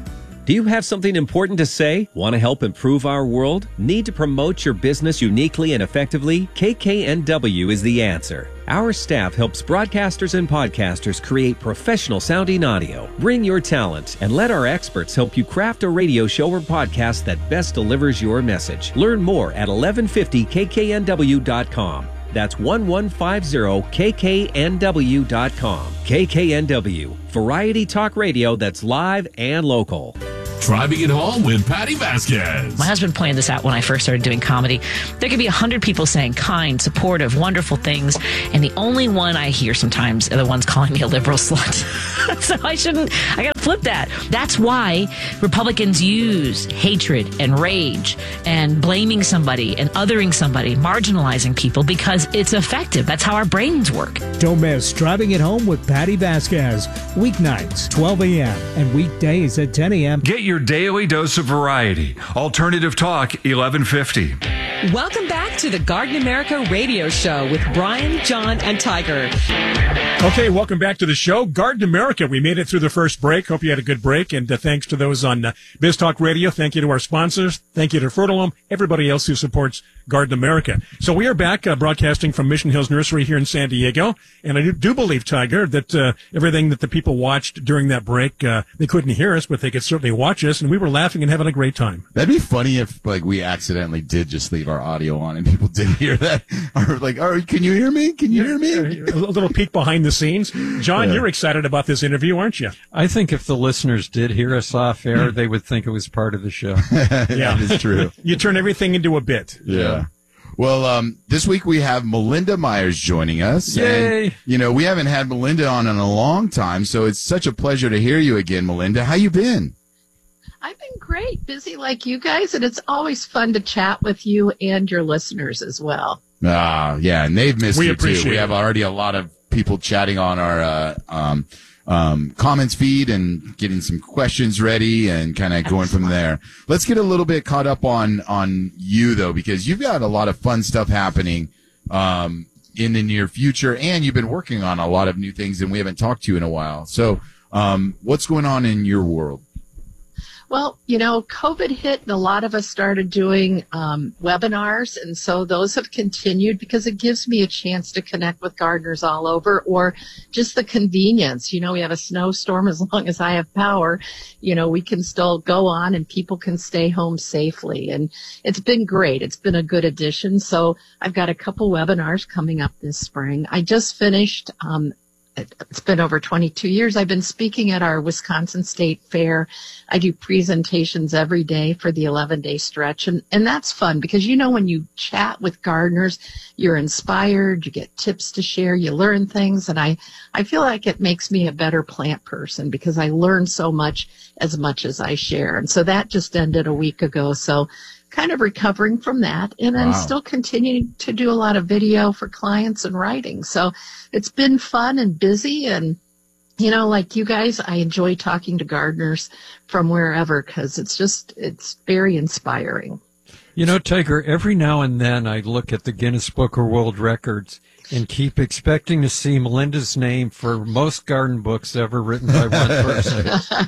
S5: Do you have something important to say? Want to help improve our world? Need to promote your business uniquely and effectively? K K N W is the answer. Our staff helps broadcasters and podcasters create professional sounding audio. Bring your talent and let our experts help you craft a radio show or podcast that best delivers your message. Learn more at eleven fifty K K N W dot com. That's eleven fifty K K N W dot com. K K N W, variety talk radio that's live and local.
S4: Try being at home with Patty Vasquez.
S6: My husband pointed this out when I first started doing comedy. There could be a hundred people saying kind, supportive, wonderful things, and the only one I hear sometimes are the ones calling me a liberal slut. So I shouldn't, I gotta flip that. That's why Republicans use hatred and rage and blaming somebody and othering somebody, marginalizing people, because it's effective. That's how our brains work.
S7: Don't miss Driving at Home with Patty Vasquez. Weeknights, twelve a.m. and weekdays at ten a.m.
S19: Get your daily dose of variety. Alternative Talk, eleven fifty.
S9: Welcome back to the Garden America radio show with Brian, John, and Tiger.
S21: Okay, welcome back to the show. Garden America, we made it through the first break. Hope you had a good break. And uh, thanks to those on uh, Biz Talk Radio. Thank you to our sponsors. Thank you to Fertile Home, everybody else who supports Garden America. So we are back uh, broadcasting from Mission Hills Nursery here in San Diego. And I do, do believe, Tiger, that uh, everything that the people watched during that break, uh, they couldn't hear us, but they could certainly watch us. And we were laughing and having a great time.
S22: That'd be funny if, like, we accidentally did just leave our audio on and people did hear that. Or like, oh, can you hear me? Can you hear me?
S21: A little peek behind the scenes. John,
S22: Yeah.
S21: you're excited about this interview, aren't you?
S23: I think if the listeners did hear us off air, they would think it was part of the show.
S22: That is true.
S21: You turn everything into a bit.
S22: Yeah. Well, um, this week we have Melinda Myers joining us.
S23: Yay.
S22: And, you know, we haven't had Melinda on in a long time, so it's such a pleasure to hear you again, Melinda. How you been?
S25: I've been great, busy like you guys, and it's always fun to chat with you and your listeners as well.
S22: Ah, yeah, and they've missed
S21: We
S22: you too.
S21: appreciate
S22: We
S21: it.
S22: have already a lot of people chatting on our uh, um, um, comments feed and getting some questions ready and kind of going from there. Let's get a little bit caught up on on you though, because you've got a lot of fun stuff happening um, in the near future, and you've been working on a lot of new things, and we haven't talked to you in a while. So, um, what's going on in your world?
S25: Well, you know, COVID hit and a lot of us started doing um, webinars. And so those have continued because it gives me a chance to connect with gardeners all over, or just the convenience. You know, we have a snowstorm. As long as I have power, you know, we can still go on and people can stay home safely. And it's been great. It's been a good addition. So I've got a couple webinars coming up this spring. I just finished um, It's been over twenty-two years. I've been speaking at our Wisconsin State Fair. I do presentations every day for the eleven-day stretch, and, and that's fun because, you know, when you chat with gardeners, you're inspired, you get tips to share, you learn things, and I, I feel like it makes me a better plant person because I learn so much as much as I share. And so that just ended a week ago, so kind of recovering from that, and then
S26: Wow.
S25: still continuing to do a lot of video for clients and writing. So it's been fun and busy, and you know, like you guys, I enjoy talking to gardeners from wherever because it's just, it's very inspiring.
S23: You know, Tiger, every now and then I look at the Guinness Book of World Records and keep expecting to see Melinda's name for most garden books ever written by one person.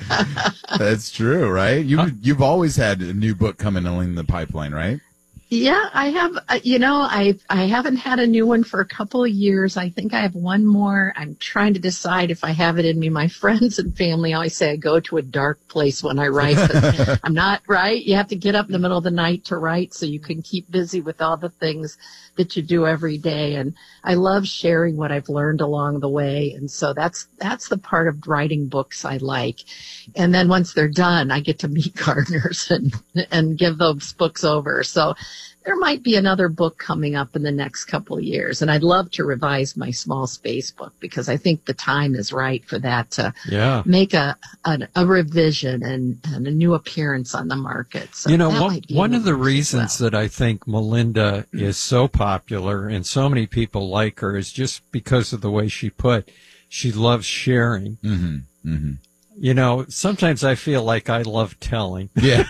S22: That's true, right? You you've always had a new book coming in the pipeline, right?
S25: Yeah, I have, uh, you know, I I haven't had a new one for a couple of years. I think I have one more. I'm trying to decide if I have it in me. My friends and family always say I go to a dark place when I write. 'Cause I'm not, right? You have to get up in the middle of the night to write so you can keep busy with all the things that you do every day. And I love sharing what I've learned along the way. And so that's, that's the part of writing books I like. And then once they're done, I get to meet gardeners and, and give those books over. So there might be another book coming up in the next couple of years. And I'd love to revise my small space book because I think the time is right for that to
S23: Yeah.
S25: make a, a, a revision and, and a new appearance on the market. So
S23: you know,
S25: that
S23: one,
S25: might be
S23: one
S25: in
S23: of the
S25: works as
S23: reasons that I think Melinda is so popular and so many people like her is just because of the way she put, she loves sharing.
S22: Mm-hmm. Mm-hmm.
S23: You know, sometimes I feel like I love telling.
S22: Yeah.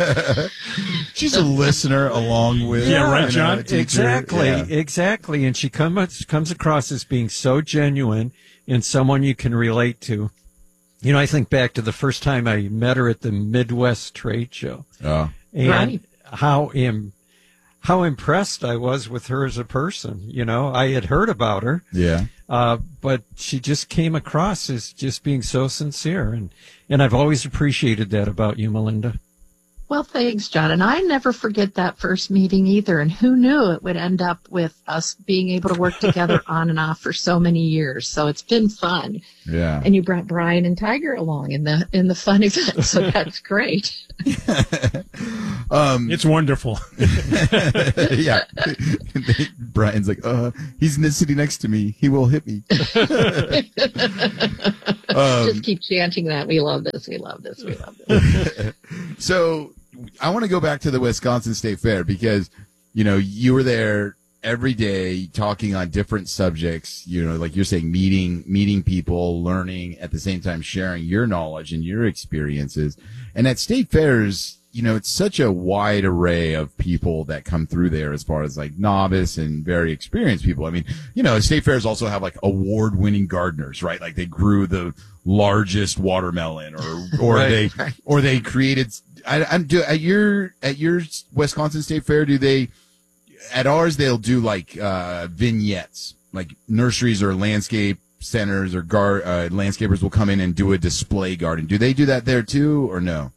S22: She's a listener along with,
S23: Yeah, right,
S22: you know,
S23: John.
S22: a teacher.
S23: Exactly,
S22: Yeah.
S23: exactly. And she comes comes across as being so genuine and someone you can relate to. You know, I think back to the first time I met her at the Midwest Trade Show.
S22: Oh.
S23: And
S25: Right.
S23: how Im- how impressed I was with her as a person. You know, I had heard about her.
S22: Yeah.
S23: Uh, but she just came across as just being so sincere. And, and I've always appreciated that about you, Melinda.
S25: Well, thanks, John. And I never forget that first meeting either. And who knew it would end up with us being able to work together on and off for so many years. So it's been fun.
S22: Yeah.
S25: And you brought Brian and Tiger along in the in the fun event. So that's great.
S21: Um, it's wonderful.
S22: Yeah. Brian's like, uh, he's in the city next to me. He will hit me. um,
S25: Just keep chanting that. We love this. We love this. We love this.
S22: So I want to go back to the Wisconsin State Fair because, you know, you were there every day talking on different subjects, you know, like you're saying, meeting, meeting people, learning, at the same time sharing your knowledge and your experiences. And at state fairs, you know, it's such a wide array of people that come through there as far as like novice and very experienced people. I mean, you know, state fairs also have like award winning gardeners, right? Like they grew the largest watermelon or, or
S23: Right.
S22: they,
S23: Right.
S22: or they created, I, I do at your, at your Wisconsin State Fair, do they, at ours, they'll do like, uh, vignettes, like nurseries or landscape centers or gar, uh, landscapers will come in and do a display garden. Do they do that there too or no?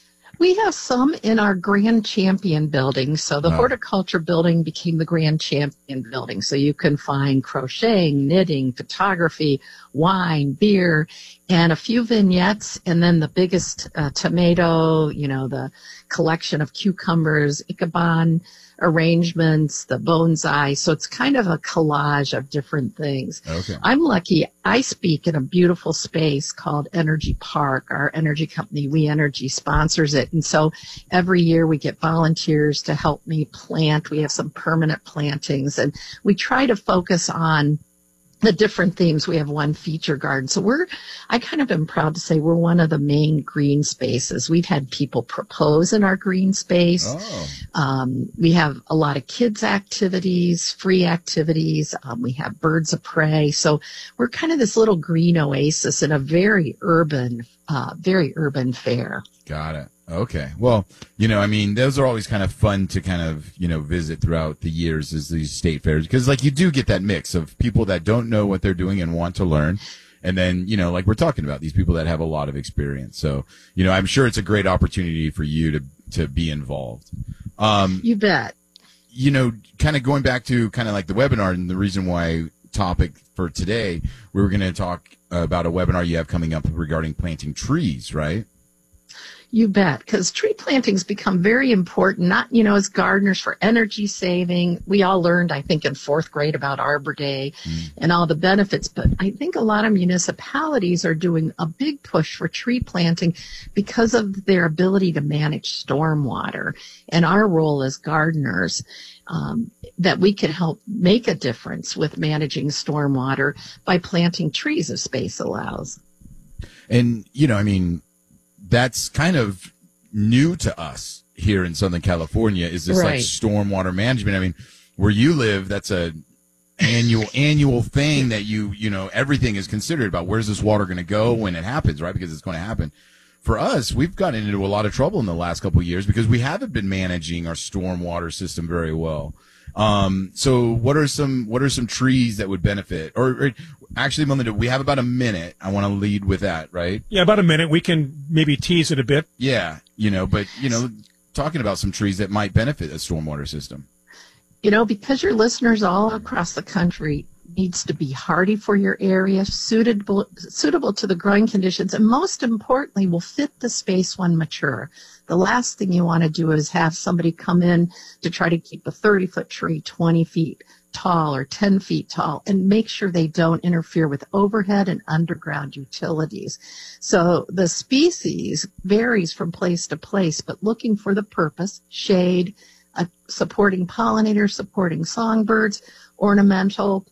S25: We have some in our Grand Champion building. So the
S22: Oh.
S25: horticulture building became the Grand Champion building. So you can find crocheting, knitting, photography, wine, beer, and a few vignettes. And then the biggest uh, tomato, you know, the collection of cucumbers, Ichabod arrangements, the bonsai. So it's kind of a collage of different things.
S22: Okay.
S25: I'm lucky. I speak in a beautiful space called Energy Park. Our energy company, We Energy, sponsors it. And so every year we get volunteers to help me plant. We have some permanent plantings and we try to focus on the different themes. We have one feature garden. So we're, I kind of am proud to say we're one of the main green spaces. We've had people propose in our green space.
S22: Oh.
S25: Um, we have a lot of kids activities, free activities. Um, we have birds of prey. So we're kind of this little green oasis in a very urban, uh, very urban fair.
S22: Got it. Okay. Well, you know, I mean, those are always kind of fun to kind of, you know, visit throughout the years as these state fairs because like you do get that mix of people that don't know what they're doing and want to learn. And then, you know, like we're talking about these people that have a lot of experience. So, you know, I'm sure it's a great opportunity for you to, to be involved. Um,
S25: You bet.
S22: you know, kind of going back to kind of like the webinar and the reason why topic for today, we were going to talk about a webinar you have coming up regarding planting trees, right?
S25: You bet, because tree plantings become very important, not, you know, as gardeners for energy saving. We all learned, I think, in fourth grade about Arbor Day mm. and all the benefits, but I think a lot of municipalities are doing a big push for tree planting because of their ability to manage stormwater and our role as gardeners. Um, that we could help make a difference with managing stormwater by planting trees if space allows.
S22: And, you know, I mean, that's kind of new to us here in Southern California is this
S25: Right.
S22: like stormwater management. I mean, where you live, that's a annual, annual thing that you, you know, everything is considered about where's this water going to go when it happens, right? Because it's going to happen. For us, we've gotten into a lot of trouble in the last couple of years because we haven't been managing our stormwater system very well. Um, so what are some, what are some trees that would benefit? Or, or actually, Melinda, we have about a minute. I want to lead with that, right?
S21: Yeah, about a minute. We can maybe tease it a bit.
S22: Yeah, you know, but, you know, talking about some trees that might benefit a stormwater system.
S25: You know, because your listeners all across the country needs to be hardy for your area, suitable suitable to the growing conditions, and most importantly, will fit the space when mature. The last thing you want to do is have somebody come in to try to keep a thirty-foot tree twenty feet tall or ten feet tall and make sure they don't interfere with overhead and underground utilities. So the species varies from place to place, but looking for the purpose, shade, uh, supporting pollinators, supporting songbirds, ornamental,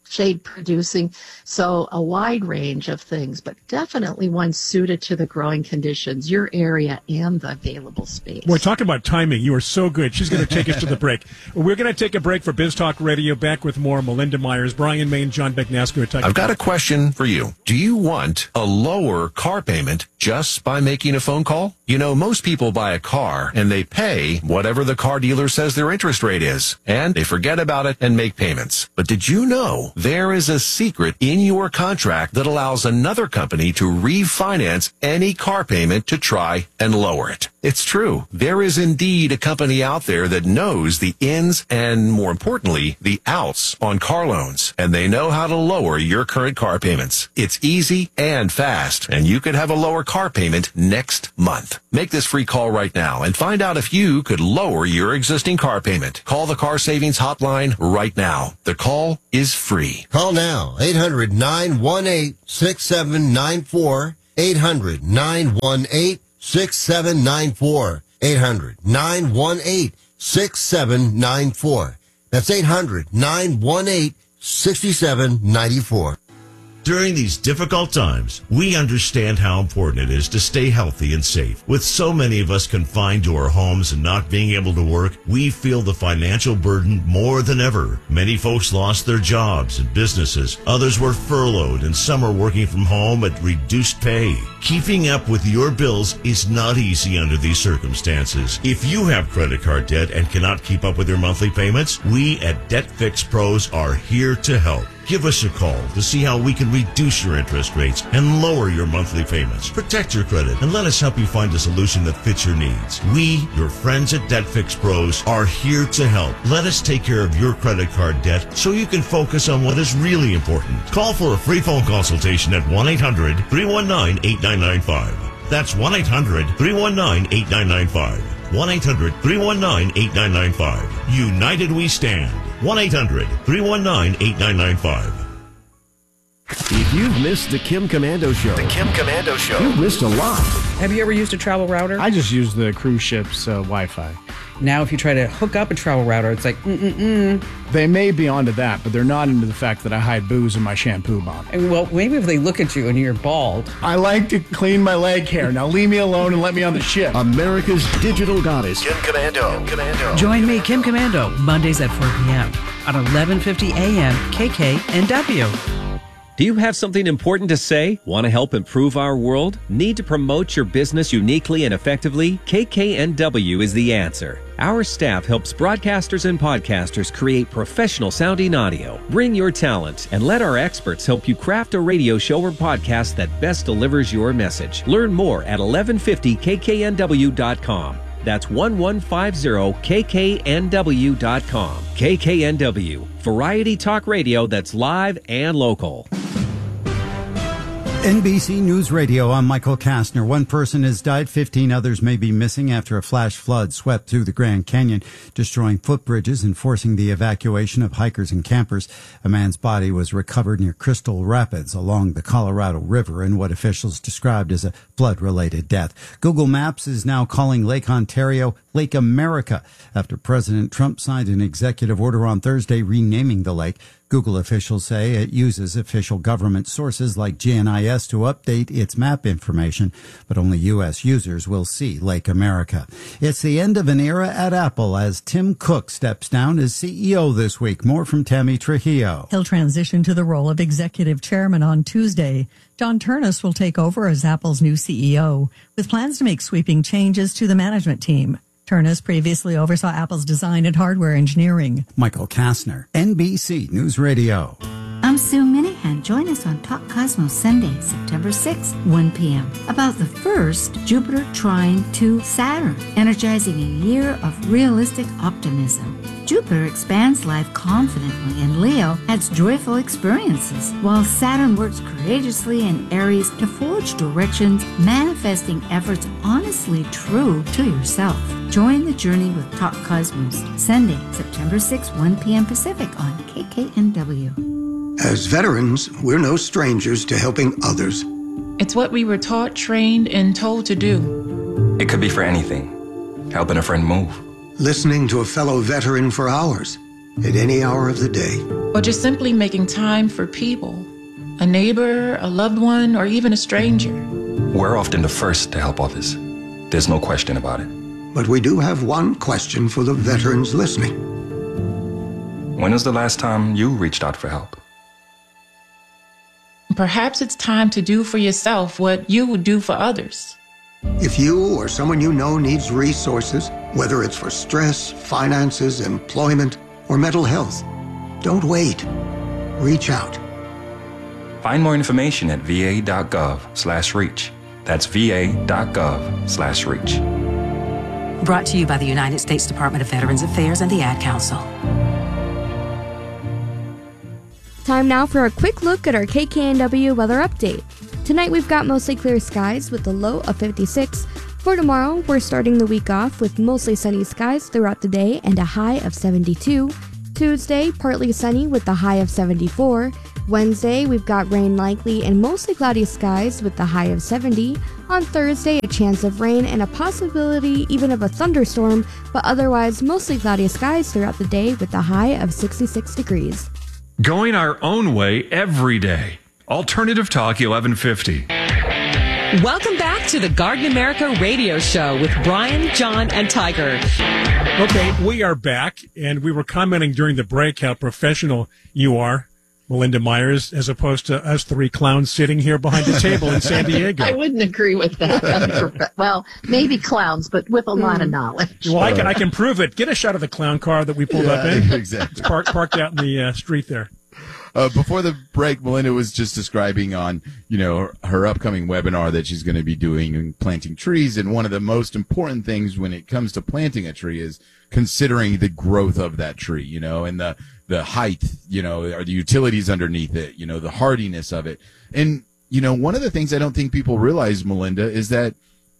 S25: shade producing. So a wide range of things, but definitely one suited to the growing conditions, your area, and the available space.
S21: Boy, talk about timing. You are so good. She's going to take us to the break. We're going to take a break for Biz Talk Radio. Back with more. Melinda Myers, Brian Main, John Begnasco.
S8: I've got a question for you. Do you want a lower car payment just by making a phone call? You know, most people buy a car and they pay whatever the car dealer says their interest rate is, and they forget about it and make payments. But did you know there is a secret in your contract that allows another company to refinance any car payment to try and lower it? It's true. There is indeed a company out there that knows the ins and, more importantly, the outs on car loans, and they know how to lower your current car payments. It's easy and fast, and you could have a lower car payment next month. Make this free call right now and find out if you could lower your existing car payment. Call the Car Savings Hotline right now. The call is free.
S3: Call now, eight hundred, nine one eight, six seven nine four, eight hundred, nine one eight, six seven nine four, eight hundred, nine one eight, six seven nine four. That's eight hundred, nine one eight, six seven nine four.
S10: During these difficult times, we understand how important it is to stay healthy and safe. With so many of us confined to our homes and not being able to work, we feel the financial burden more than ever. Many folks lost their jobs and businesses. Others were furloughed, and some are working from home at reduced pay. Keeping up with your bills is not easy under these circumstances. If you have credit card debt and cannot keep up with your monthly payments, we at Debt Fix Pros are here to help. Give us a call to see how we can reduce your interest rates and lower your monthly payments. Protect your credit and let us help you find a solution that fits your needs. We, your friends at Debt Fix Pros, are here to help. Let us take care of your credit card debt so you can focus on what is really important. Call for a free phone consultation at one eight hundred, three one nine, eight nine nine five. That's one eight hundred, three one nine, eight nine nine five. one eight hundred, three one nine, eight nine nine five. United we stand. one eight hundred, three one nine, eight nine nine five.
S11: If you've missed the Kim Komando Show,
S12: The Kim Komando Show.
S11: you've missed a lot.
S12: Have you ever used a travel router?
S13: I just use the cruise ship's uh, Wi-Fi.
S12: Now, if you try to hook up a travel router, it's like, mm-mm-mm.
S13: They may be onto that, but they're not into the fact that I hide booze in my shampoo bottle.
S12: Well, maybe if they look at you and you're bald.
S13: I like to clean my leg hair. Now leave me alone and let me on the ship.
S11: America's digital goddess.
S12: Kim Komando. Kim Komando.
S26: Join me, Kim Komando, Mondays at four p.m. on eleven fifty a.m. K K N W.
S5: Do you have something important to say? Want to help improve our world? Need to promote your business uniquely and effectively? K K N W is the answer. Our staff helps broadcasters and podcasters create professional sounding audio. Bring your talent and let our experts help you craft a radio show or podcast that best delivers your message. Learn more at eleven fifty K K N W dot com. That's eleven fifty K K N W dot com. K K N W, variety talk radio that's live and local.
S27: N B C News Radio, I'm Michael Kastner. One person has died, fifteen others may be missing after a flash flood swept through the Grand Canyon, destroying footbridges and forcing the evacuation of hikers and campers. A man's body was recovered near Crystal Rapids along the Colorado River in what officials described as a flood-related death. Google Maps is now calling Lake Ontario Lake America after President Trump signed an executive order on Thursday renaming the lake. Google officials say it uses official government sources like G N I S to update its map information, but only U S users will see Lake America. It's the end of an era at Apple as Tim Cook steps down as C E O this week. More from Tammy Trujillo.
S28: He'll transition to the role of executive chairman on Tuesday. Don Turnus will take over as Apple's new C E O, with plans to make sweeping changes to the management team. Turnus previously oversaw Apple's design and hardware engineering.
S27: Michael Kastner, N B C News Radio.
S29: I'm Sue Minahan. Join us on Talk Cosmos Sunday, September sixth, one p.m. about the first Jupiter trine to Saturn, energizing a year of realistic optimism. Jupiter expands life confidently, and Leo adds joyful experiences, while Saturn works courageously in Aries to forge directions, manifesting efforts honestly true to yourself. Join the journey with Talk Cosmos, Sunday, September sixth, one p.m. Pacific on K K N W.
S30: As veterans, we're no strangers to helping others.
S31: It's what we were taught, trained, and told to do.
S32: It could be for anything. Helping a friend move.
S30: Listening to a fellow veteran for hours, at any hour of the day.
S31: or just simply making time for people, a neighbor, a loved one, or even a stranger.
S32: We're often the first to help others. There's no question about it.
S30: But we do have one question for the veterans listening.
S32: When was the last time you reached out for help?
S31: Perhaps it's time to do for yourself what you would do for others.
S30: If you or someone you know needs resources, whether it's for stress, finances, employment, or mental health, don't wait. Reach out.
S32: Find more information at va.gov slash reach. That's va.gov slash reach.
S1: Brought to you by the United States Department of Veterans Affairs and the Ad Council.
S2: Time now for a quick look at our K K N W weather update. Tonight we've got mostly clear skies with a low of fifty-six. For tomorrow, we're starting the week off with mostly sunny skies throughout the day and a high of seventy-two. Tuesday, partly sunny with a high of seventy-four. Wednesday, we've got rain likely and mostly cloudy skies with a high of seventy. On Thursday, a chance of rain and a possibility even of a thunderstorm, but otherwise mostly cloudy skies throughout the day with a high of sixty-six degrees.
S19: Going our own way every day. Alternative Talk eleven fifty.
S9: Welcome back to the Garden America radio show with Brian, John, and Tiger.
S21: Okay, we are back, and we were commenting during the break how professional you are, Melinda Myers, as opposed to us three clowns sitting here behind a table in San Diego.
S25: I wouldn't agree with that. Well, maybe clowns, but with a lot of knowledge.
S21: Well, I can, I can prove it. Get a shot of the clown car that we pulled
S22: Yeah,
S21: up in.
S22: exactly.
S21: It's parked, parked out in the uh, street there.
S22: Uh, before the break, Melinda was just describing on, you know, her, her upcoming webinar that she's going to be doing and planting trees. And one of the most important things when it comes to planting a tree is considering the growth of that tree, you know, and the, the height, you know, or the utilities underneath it, you know, the hardiness of it. And, you know, one of the things I don't think people realize, Melinda, is that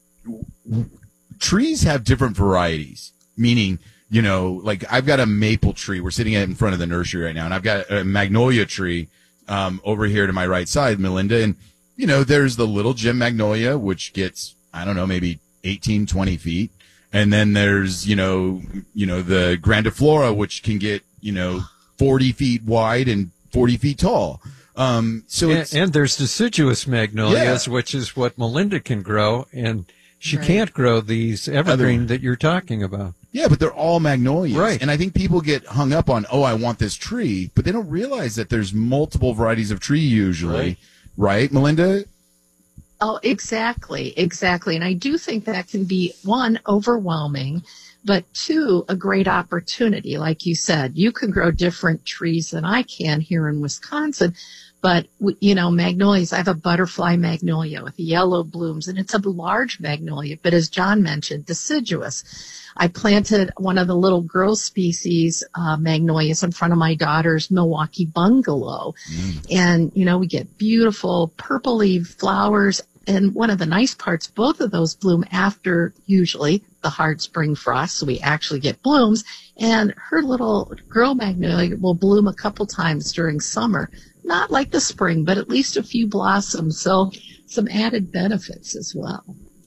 S22: trees have different varieties, meaning, you know, like I've got a maple tree. We're sitting in front of the nursery right now, and I've got a magnolia tree um, over here to my right side, Melinda. And, you know, there's the little gem magnolia, which gets, I don't know, maybe eighteen, twenty feet. And then there's, you know, you know, the grandiflora, which can get, you know, forty feet wide and forty feet tall. Um, so
S23: and,
S22: it's,
S23: and there's deciduous magnolias,
S22: Yeah.
S23: which is what Melinda can grow, and she
S25: Right.
S23: can't grow these evergreen
S22: Other-
S23: that you're talking about.
S22: Yeah, but they're all magnolias.
S23: Right.
S22: And I think people get hung up on, oh, I want this tree, but they don't realize that there's multiple varieties of tree usually.
S23: Right.
S22: Right, Melinda?
S25: Oh, exactly, exactly. And I do think that can be, one, overwhelming, but two, a great opportunity. Like you said, you can grow different trees than I can here in Wisconsin. But, you know, magnolias, I have a butterfly magnolia with yellow blooms, and it's a large magnolia, but as John mentioned, deciduous. I planted one of the little girl species uh, magnolias in front of my daughter's Milwaukee bungalow. Mm. And, you know, we get beautiful purpley flowers. And one of the nice parts, both of those bloom after usually the hard spring frost, so we actually get blooms. And her little girl magnolia will bloom a couple times during summer. Not like the spring, but at least a few blossoms. So some added benefits as well.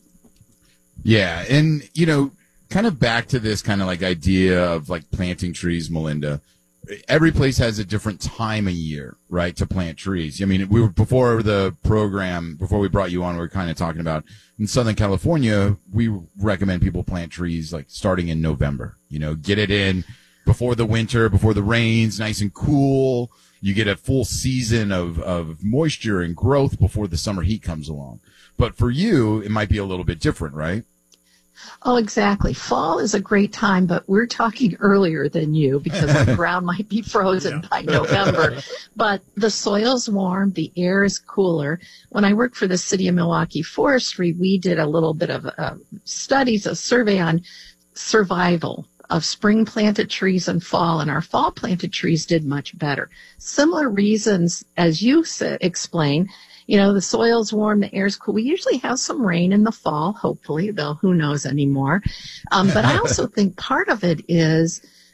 S22: Yeah. And, you know, kind of back to this kind of like idea of like planting trees, Melinda. Every place has a different time of year, right, to plant trees. I mean, we were before the program, before we brought you on, we were kind of talking about in Southern California, we recommend people plant trees like starting in November. You know, get it in before the winter, before the rains, nice and cool. You get a full season of, of moisture and growth before the summer heat comes along. But for you, it might be a little bit different, right?
S25: Oh, exactly. Fall is a great time, but we're talking earlier than you because the ground might be frozen yeah. by November. But the soil's warm, the air is cooler. When I worked for the City of Milwaukee Forestry, we did a little bit of uh, studies, a survey on survival of spring planted trees and fall, and our fall planted trees did much better. Similar reasons as you said, explain. You know, the soil's warm, the air's cool. We usually have some rain in the fall, hopefully, though who knows anymore. Um, but I also think part of it is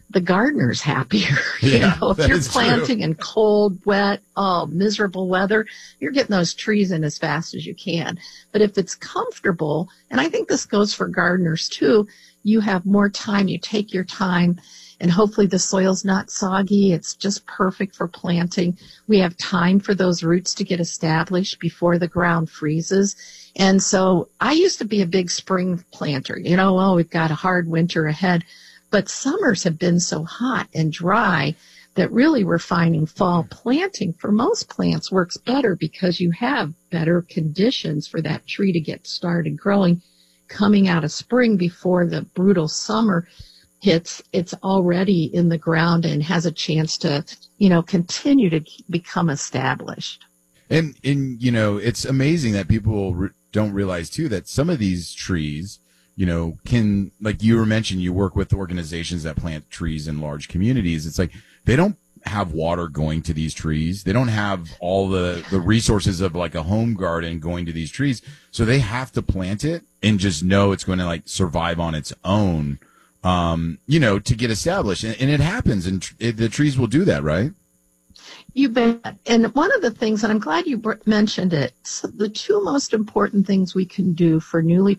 S25: the gardener's happier. You
S22: Yeah,
S25: know, if
S22: that
S25: you're
S22: is
S25: planting
S22: true.
S25: in cold, wet, oh, miserable weather, you're getting those trees in as fast as you can. But if it's comfortable, and I think this goes for gardeners too, you have more time, you take your time, and hopefully the soil's not soggy. It's just perfect for planting. We have time for those roots to get established before the ground freezes. And so I used to be a big spring planter. You know, oh, we've got a hard winter ahead. But summers have been so hot and dry that really we're finding fall planting for most plants works better because you have better conditions for that tree to get started growing. Coming out of spring before the brutal summer hits, it's already in the ground and has a chance to, you know, continue to become established.
S22: And, and you know, it's amazing that people re- don't realize, too, that some of these trees, you know, can, like you were mentioning, you work with organizations that plant trees in large communities. It's like they don't have water going to these trees. They don't have all the, the resources of like a home garden going to these trees. So they have to plant it and just know it's going to like survive on its own, um, you know, to get established. And, and it happens, and tr- it, the trees will do that, right?
S25: You bet. And one of the things, and I'm glad you br- mentioned it, so the two most important things we can do for newly